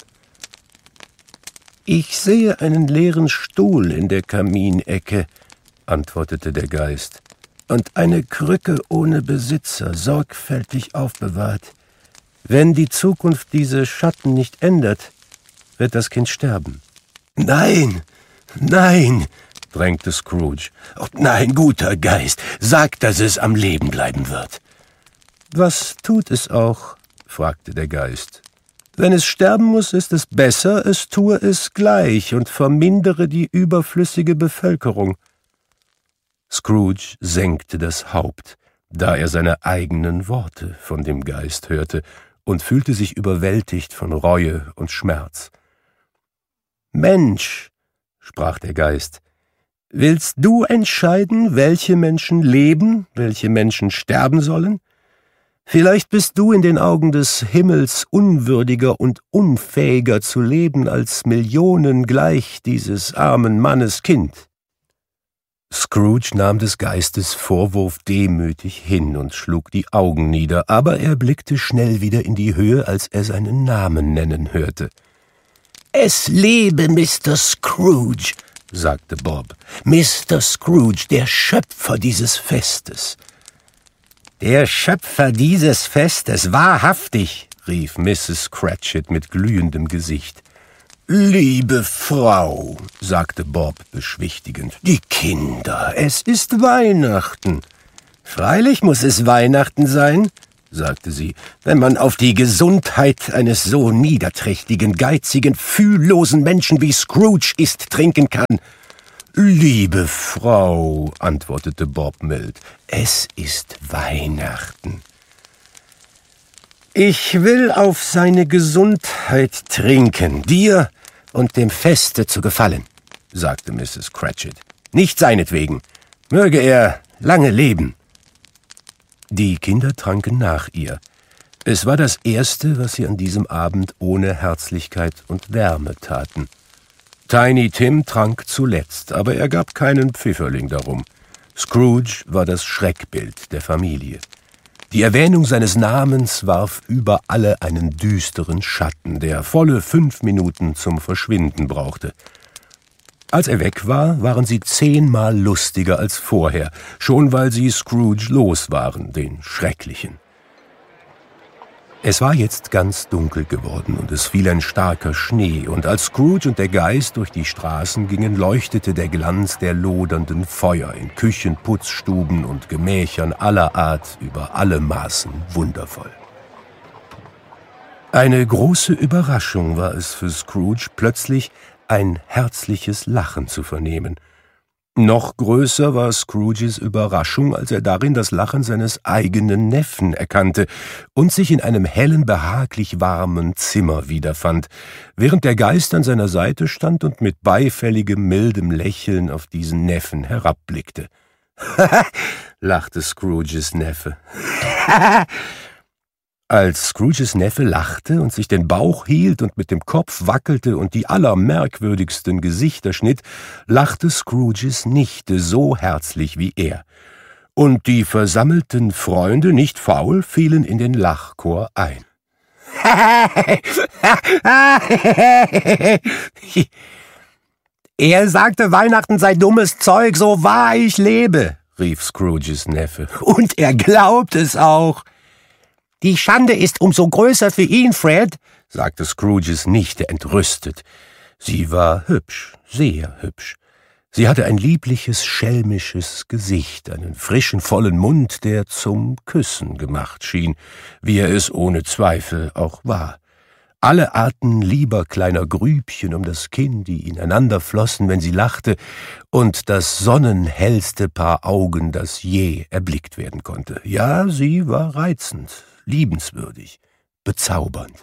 »Ich sehe einen leeren Stuhl in der Kaminecke«, antwortete der Geist, »und eine Krücke ohne Besitzer, sorgfältig aufbewahrt. Wenn die Zukunft diese Schatten nicht ändert, wird das Kind sterben.« »Nein, nein«, drängte Scrooge. »Oh, nein, guter Geist, sag, dass es am Leben bleiben wird.« »Was tut es auch?« fragte der Geist. »Wenn es sterben muss, ist es besser, es tue es gleich und vermindere die überflüssige Bevölkerung.« Scrooge senkte das Haupt, da er seine eigenen Worte von dem Geist hörte, und fühlte sich überwältigt von Reue und Schmerz. »Mensch«, sprach der Geist, »willst du entscheiden, welche Menschen leben, welche Menschen sterben sollen? Vielleicht bist du in den Augen des Himmels unwürdiger und unfähiger zu leben als Millionen gleich dieses armen Mannes Kind.« Scrooge nahm des Geistes Vorwurf demütig hin und schlug die Augen nieder, aber er blickte schnell wieder in die Höhe, als er seinen Namen nennen hörte. »Es lebe Mister Scrooge«, sagte Bob. »Mister Scrooge, der Schöpfer dieses Festes.« »Der Schöpfer dieses Festes, wahrhaftig«, rief Misses Cratchit mit glühendem Gesicht. »Liebe Frau«, sagte Bob beschwichtigend, »die Kinder, es ist Weihnachten.« »Freilich muss es Weihnachten sein«, sagte sie, »wenn man auf die Gesundheit eines so niederträchtigen, geizigen, fühllosen Menschen wie Scrooge ist trinken kann.« »Liebe Frau«, antwortete Bob mild, »es ist Weihnachten.« »Ich will auf seine Gesundheit trinken, dir und dem Feste zu gefallen«, sagte Misses Cratchit. »Nicht seinetwegen. Möge er lange leben.« Die Kinder tranken nach ihr. Es war das Erste, was sie an diesem Abend ohne Herzlichkeit und Wärme taten. Tiny Tim trank zuletzt, aber er gab keinen Pfifferling darum. Scrooge war das Schreckbild der Familie. Die Erwähnung seines Namens warf über alle einen düsteren Schatten, der volle fünf Minuten zum Verschwinden brauchte. Als er weg war, waren sie zehnmal lustiger als vorher, schon weil sie Scrooge los waren, den Schrecklichen. Es war jetzt ganz dunkel geworden und es fiel ein starker Schnee, und als Scrooge und der Geist durch die Straßen gingen, leuchtete der Glanz der lodernden Feuer in Küchen, Putzstuben und Gemächern aller Art über alle Maßen wundervoll. Eine große Überraschung war es für Scrooge, plötzlich ein herzliches Lachen zu vernehmen. Noch größer war Scrooges Überraschung, als er darin das Lachen seines eigenen Neffen erkannte und sich in einem hellen, behaglich warmen Zimmer wiederfand, während der Geist an seiner Seite stand und mit beifälligem, mildem Lächeln auf diesen Neffen herabblickte. »Haha«, lachte Scrooges Neffe. Als Scrooges Neffe lachte und sich den Bauch hielt und mit dem Kopf wackelte und die allermerkwürdigsten Gesichter schnitt, lachte Scrooges Nichte so herzlich wie er. Und die versammelten Freunde, nicht faul, fielen in den Lachchor ein. »Er sagte, Weihnachten sei dummes Zeug, so wahr ich lebe«, rief Scrooges Neffe. »Und er glaubt es auch.« »Die Schande ist umso größer für ihn, Fred«, sagte Scrooges Nichte entrüstet. Sie war hübsch, sehr hübsch. Sie hatte ein liebliches, schelmisches Gesicht, einen frischen, vollen Mund, der zum Küssen gemacht schien, wie er es ohne Zweifel auch war. Alle Arten lieber kleiner Grübchen um das Kinn, die ineinander flossen, wenn sie lachte, und das sonnenhellste Paar Augen, das je erblickt werden konnte. Ja, sie war reizend, liebenswürdig, bezaubernd.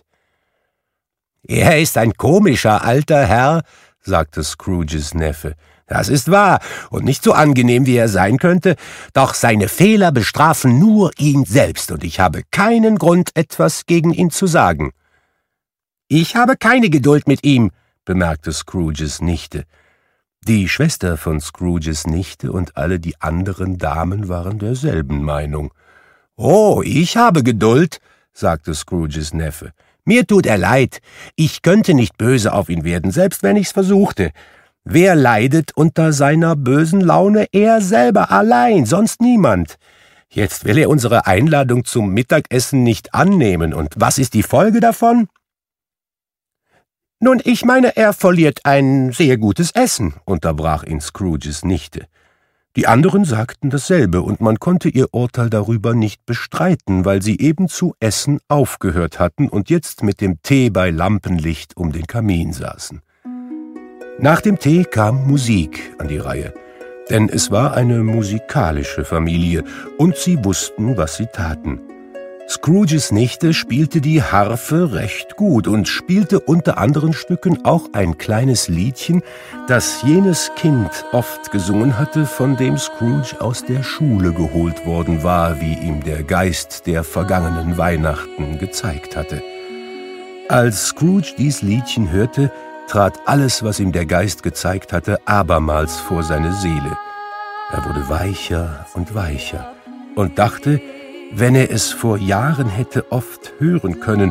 »Er ist ein komischer alter Herr«, sagte Scrooges Neffe. »Das ist wahr und nicht so angenehm, wie er sein könnte, doch seine Fehler bestrafen nur ihn selbst, und ich habe keinen Grund, etwas gegen ihn zu sagen.« »Ich habe keine Geduld mit ihm«, bemerkte Scrooges Nichte. Die Schwester von Scrooges Nichte und alle die anderen Damen waren derselben Meinung. »Oh, ich habe Geduld«, sagte Scrooges Neffe. »Mir tut er leid. Ich könnte nicht böse auf ihn werden, selbst wenn ich's versuchte. Wer leidet unter seiner bösen Laune? Er selber allein, sonst niemand. Jetzt will er unsere Einladung zum Mittagessen nicht annehmen, und was ist die Folge davon?« »Nun, ich meine, er verliert ein sehr gutes Essen«, unterbrach ihn Scrooges Nichte. Die anderen sagten dasselbe, und man konnte ihr Urteil darüber nicht bestreiten, weil sie eben zu essen aufgehört hatten und jetzt mit dem Tee bei Lampenlicht um den Kamin saßen. Nach dem Tee kam Musik an die Reihe, denn es war eine musikalische Familie, und sie wussten, was sie taten. Scrooges Nichte spielte die Harfe recht gut und spielte unter anderen Stücken auch ein kleines Liedchen, das jenes Kind oft gesungen hatte, von dem Scrooge aus der Schule geholt worden war, wie ihm der Geist der vergangenen Weihnachten gezeigt hatte. Als Scrooge dies Liedchen hörte, trat alles, was ihm der Geist gezeigt hatte, abermals vor seine Seele. Er wurde weicher und weicher und dachte, wenn er es vor Jahren hätte oft hören können,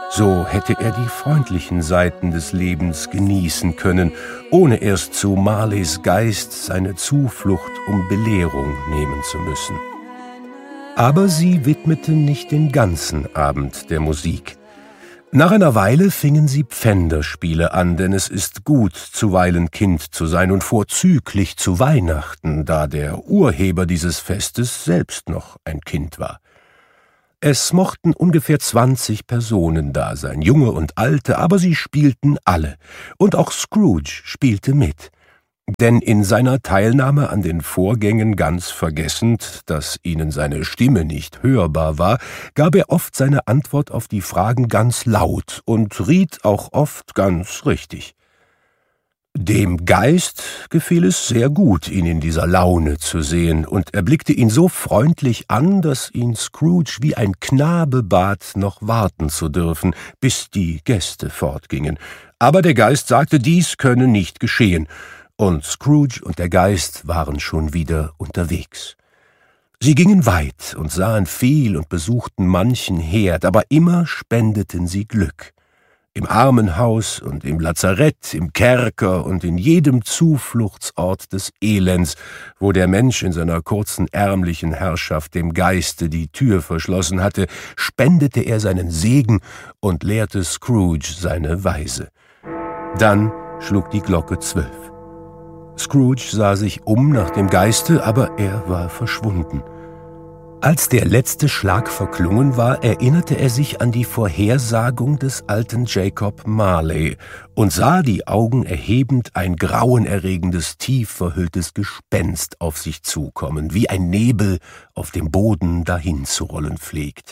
So hätte er die freundlichen Seiten des Lebens genießen können, ohne erst zu Marleys Geist seine Zuflucht um Belehrung nehmen zu müssen. Aber sie widmeten nicht den ganzen Abend der Musik. Nach einer Weile fingen sie Pfänderspiele an, denn es ist gut, zuweilen Kind zu sein und vorzüglich zu Weihnachten, da der Urheber dieses Festes selbst noch ein Kind war. Es mochten ungefähr zwanzig Personen da sein, Junge und Alte, aber sie spielten alle, und auch Scrooge spielte mit. Denn in seiner Teilnahme an den Vorgängen ganz vergessend, dass ihnen seine Stimme nicht hörbar war, gab er oft seine Antwort auf die Fragen ganz laut und riet auch oft ganz richtig. Dem Geist gefiel es sehr gut, ihn in dieser Laune zu sehen, und er blickte ihn so freundlich an, dass ihn Scrooge wie ein Knabe bat, noch warten zu dürfen, bis die Gäste fortgingen. Aber der Geist sagte, dies könne nicht geschehen, und Scrooge und der Geist waren schon wieder unterwegs. Sie gingen weit und sahen viel und besuchten manchen Herd, aber immer spendeten sie Glück. Im Armenhaus und im Lazarett, im Kerker und in jedem Zufluchtsort des Elends, wo der Mensch in seiner kurzen ärmlichen Herrschaft dem Geiste die Tür verschlossen hatte, spendete er seinen Segen und lehrte Scrooge seine Weise. Dann schlug die Glocke zwölf. Scrooge sah sich um nach dem Geiste, aber er war verschwunden. Als der letzte Schlag verklungen war, erinnerte er sich an die Vorhersagung des alten Jacob Marley und sah, die Augen erhebend, ein grauenerregendes, tief verhülltes Gespenst auf sich zukommen, wie ein Nebel auf dem Boden dahinzurollen pflegt.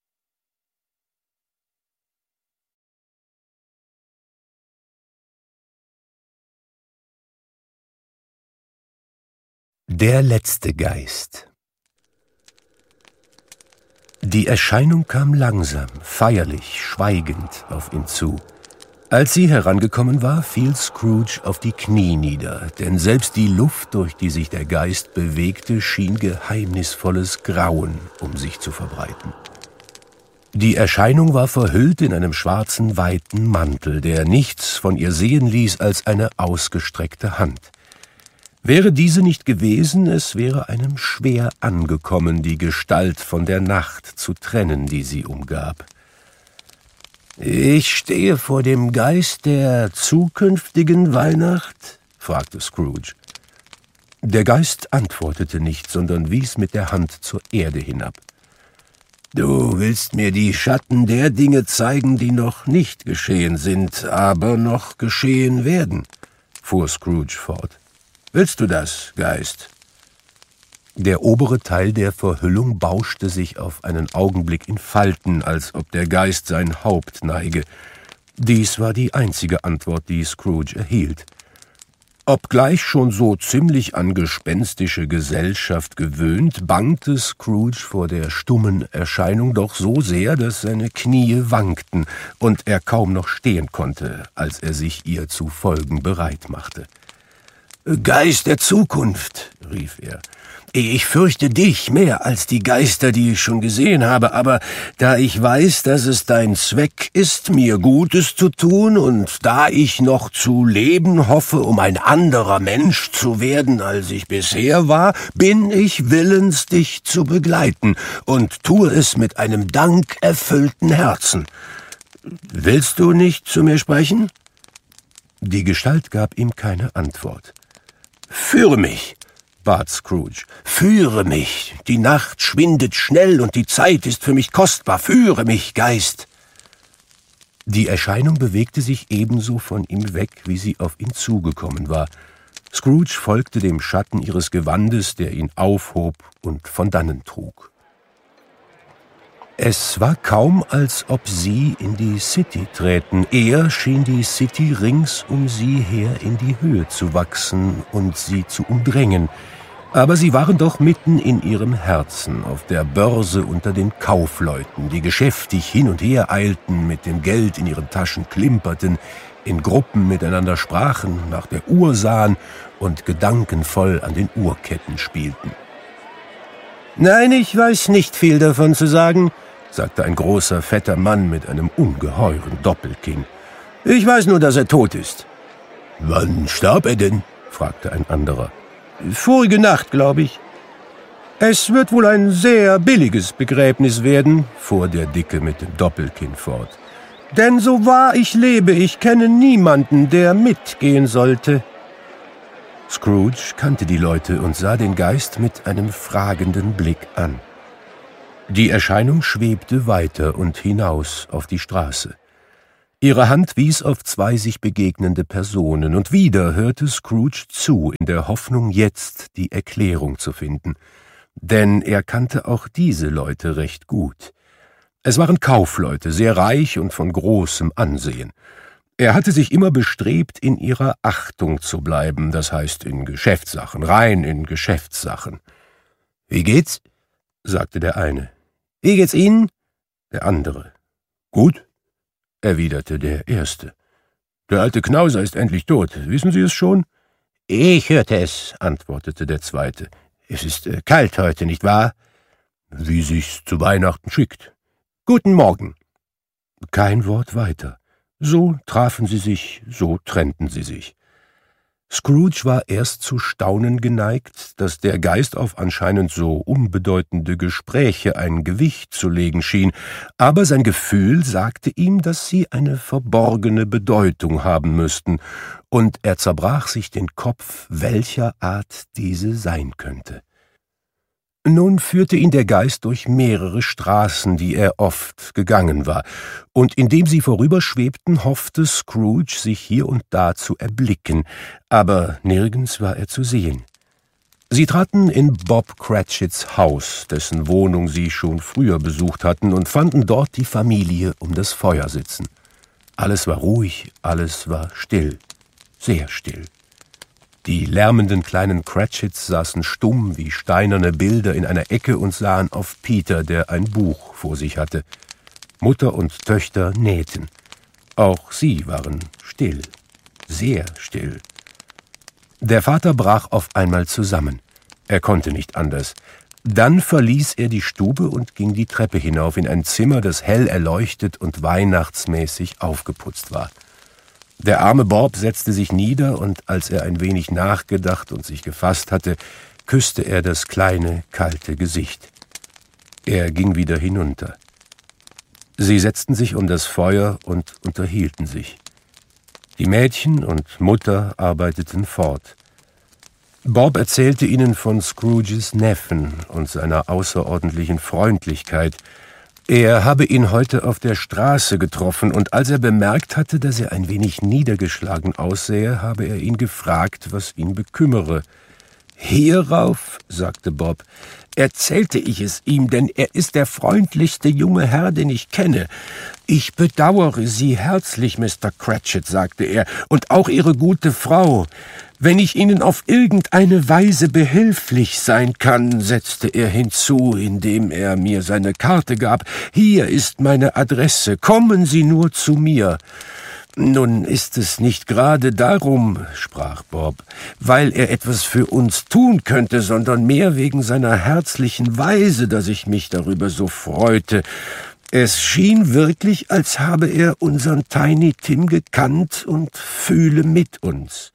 Der letzte Geist. Die Erscheinung kam langsam, feierlich, schweigend auf ihn zu. Als sie herangekommen war, fiel Scrooge auf die Knie nieder, denn selbst die Luft, durch die sich der Geist bewegte, schien geheimnisvolles Grauen um sich zu verbreiten. Die Erscheinung war verhüllt in einem schwarzen, weiten Mantel, der nichts von ihr sehen ließ als eine ausgestreckte Hand. Wäre diese nicht gewesen, es wäre einem schwer angekommen, die Gestalt von der Nacht zu trennen, die sie umgab. »Ich stehe vor dem Geist der zukünftigen Weihnacht?« fragte Scrooge. Der Geist antwortete nicht, sondern wies mit der Hand zur Erde hinab. »Du willst mir die Schatten der Dinge zeigen, die noch nicht geschehen sind, aber noch geschehen werden«, fuhr Scrooge fort. »Willst du das, Geist?« Der obere Teil der Verhüllung bauschte sich auf einen Augenblick in Falten, als ob der Geist sein Haupt neige. Dies war die einzige Antwort, die Scrooge erhielt. Obgleich schon so ziemlich an gespenstische Gesellschaft gewöhnt, bangte Scrooge vor der stummen Erscheinung doch so sehr, dass seine Knie wankten und er kaum noch stehen konnte, als er sich ihr zu folgen bereit machte. »Geist der Zukunft«, rief er, »ich fürchte dich mehr als die Geister, die ich schon gesehen habe, aber da ich weiß, dass es dein Zweck ist, mir Gutes zu tun, und da ich noch zu leben hoffe, um ein anderer Mensch zu werden, als ich bisher war, bin ich willens, dich zu begleiten und tue es mit einem dankerfüllten Herzen. Willst du nicht zu mir sprechen?« Die Gestalt gab ihm keine Antwort. »Führe mich«, bat Scrooge, »führe mich, die Nacht schwindet schnell und die Zeit ist für mich kostbar, führe mich, Geist!« Die Erscheinung bewegte sich ebenso von ihm weg, wie sie auf ihn zugekommen war. Scrooge folgte dem Schatten ihres Gewandes, der ihn aufhob und von dannen trug. Es war kaum, als ob sie in die City träten, eher schien die City rings um sie her in die Höhe zu wachsen und sie zu umdrängen, aber sie waren doch mitten in ihrem Herzen, auf der Börse unter den Kaufleuten, die geschäftig hin und her eilten, mit dem Geld in ihren Taschen klimperten, in Gruppen miteinander sprachen, nach der Uhr sahen und gedankenvoll an den Uhrketten spielten. »Nein, ich weiß nicht viel davon zu sagen«, sagte ein großer, fetter Mann mit einem ungeheuren Doppelkinn. »Ich weiß nur, dass er tot ist.« »Wann starb er denn?« fragte ein anderer. »Vorige Nacht, glaube ich.« »Es wird wohl ein sehr billiges Begräbnis werden«, fuhr der Dicke mit dem Doppelkinn fort. »Denn so wahr ich lebe, ich kenne niemanden, der mitgehen sollte.« Scrooge kannte die Leute und sah den Geist mit einem fragenden Blick an. Die Erscheinung schwebte weiter und hinaus auf die Straße. Ihre Hand wies auf zwei sich begegnende Personen, und wieder hörte Scrooge zu, in der Hoffnung, jetzt die Erklärung zu finden. Denn er kannte auch diese Leute recht gut. Es waren Kaufleute, sehr reich und von großem Ansehen. Er hatte sich immer bestrebt, in ihrer Achtung zu bleiben, das heißt in Geschäftssachen, rein in Geschäftssachen. »Wie geht's?« sagte der eine. »Wie geht's Ihnen?« der andere. »Gut«, erwiderte der erste. »Der alte Knauser ist endlich tot. Wissen Sie es schon?« »Ich hörte es«, antwortete der zweite. »Es ist äh, kalt heute, nicht wahr?« »Wie sich's zu Weihnachten schickt.« »Guten Morgen.« Kein Wort weiter. So trafen sie sich, so trennten sie sich. Scrooge war erst zu staunen geneigt, dass der Geist auf anscheinend so unbedeutende Gespräche ein Gewicht zu legen schien, aber sein Gefühl sagte ihm, dass sie eine verborgene Bedeutung haben müssten, und er zerbrach sich den Kopf, welcher Art diese sein könnte. Nun führte ihn der Geist durch mehrere Straßen, die er oft gegangen war, und indem sie vorüberschwebten, hoffte Scrooge, sich hier und da zu erblicken, aber nirgends war er zu sehen. Sie traten in Bob Cratchits Haus, dessen Wohnung sie schon früher besucht hatten, und fanden dort die Familie um das Feuer sitzen. Alles war ruhig, alles war still, sehr still. Die lärmenden kleinen Cratchits saßen stumm wie steinerne Bilder in einer Ecke und sahen auf Peter, der ein Buch vor sich hatte. Mutter und Töchter nähten. Auch sie waren still, sehr still. Der Vater brach auf einmal zusammen. Er konnte nicht anders. Dann verließ er die Stube und ging die Treppe hinauf in ein Zimmer, das hell erleuchtet und weihnachtsmäßig aufgeputzt war. Der arme Bob setzte sich nieder, und als er ein wenig nachgedacht und sich gefasst hatte, küsste er das kleine, kalte Gesicht. Er ging wieder hinunter. Sie setzten sich um das Feuer und unterhielten sich. Die Mädchen und Mutter arbeiteten fort. Bob erzählte ihnen von Scrooges Neffen und seiner außerordentlichen Freundlichkeit. Er habe ihn heute auf der Straße getroffen, und als er bemerkt hatte, dass er ein wenig niedergeschlagen aussähe, habe er ihn gefragt, was ihn bekümmere. »Hierauf«, sagte Bob, »erzählte ich es ihm, denn er ist der freundlichste junge Herr, den ich kenne. »Ich bedauere Sie herzlich, Mister Cratchit«, sagte er, »und auch Ihre gute Frau. Wenn ich Ihnen auf irgendeine Weise behilflich sein kann«, setzte er hinzu, indem er mir seine Karte gab, »hier ist meine Adresse. Kommen Sie nur zu mir.« »Nun ist es nicht gerade darum«, sprach Bob, »weil er etwas für uns tun könnte, sondern mehr wegen seiner herzlichen Weise, dass ich mich darüber so freute. Es schien wirklich, als habe er unseren Tiny Tim gekannt und fühle mit uns.«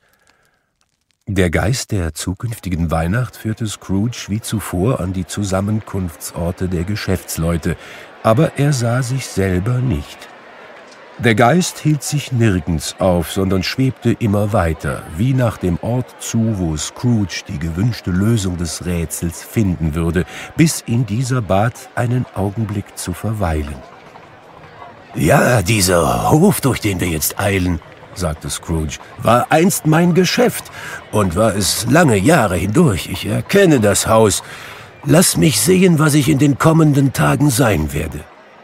Der Geist der zukünftigen Weihnacht führte Scrooge wie zuvor an die Zusammenkunftsorte der Geschäftsleute, aber er sah sich selber nicht. Der Geist hielt sich nirgends auf, sondern schwebte immer weiter, wie nach dem Ort zu, wo Scrooge die gewünschte Lösung des Rätsels finden würde, bis ihn dieser bat, einen Augenblick zu verweilen. »Ja, dieser Hof, durch den wir jetzt eilen«, sagte Scrooge, »war einst mein Geschäft und war es lange Jahre hindurch. Ich erkenne das Haus. Lass mich sehen, was ich in den kommenden Tagen sein werde.«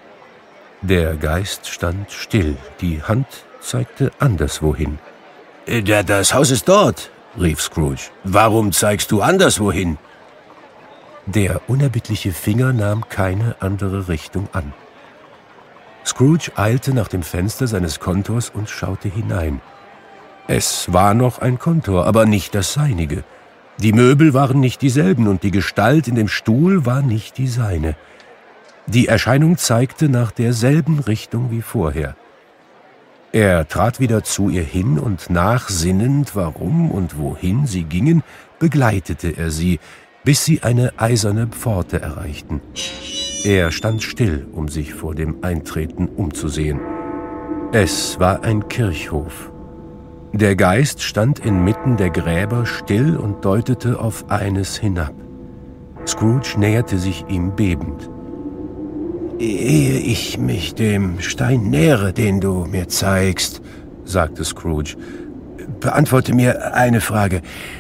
Der Geist stand still, die Hand zeigte anderswohin. »Das Haus ist dort«, rief Scrooge. »Warum zeigst du anderswohin?« Der unerbittliche Finger nahm keine andere Richtung an. Scrooge eilte nach dem Fenster seines Kontors und schaute hinein. Es war noch ein Kontor, aber nicht das seinige. Die Möbel waren nicht dieselben und die Gestalt in dem Stuhl war nicht die seine. Die Erscheinung zeigte nach derselben Richtung wie vorher. Er trat wieder zu ihr hin und nachsinnend, warum und wohin sie gingen, begleitete er sie, bis sie eine eiserne Pforte erreichten. Er stand still, um sich vor dem Eintreten umzusehen. Es war ein Kirchhof. Der Geist stand inmitten der Gräber still und deutete auf eines hinab. Scrooge näherte sich ihm bebend. »Ehe ich mich dem Stein nähere, den du mir zeigst«, sagte Scrooge, »beantworte mir eine Frage.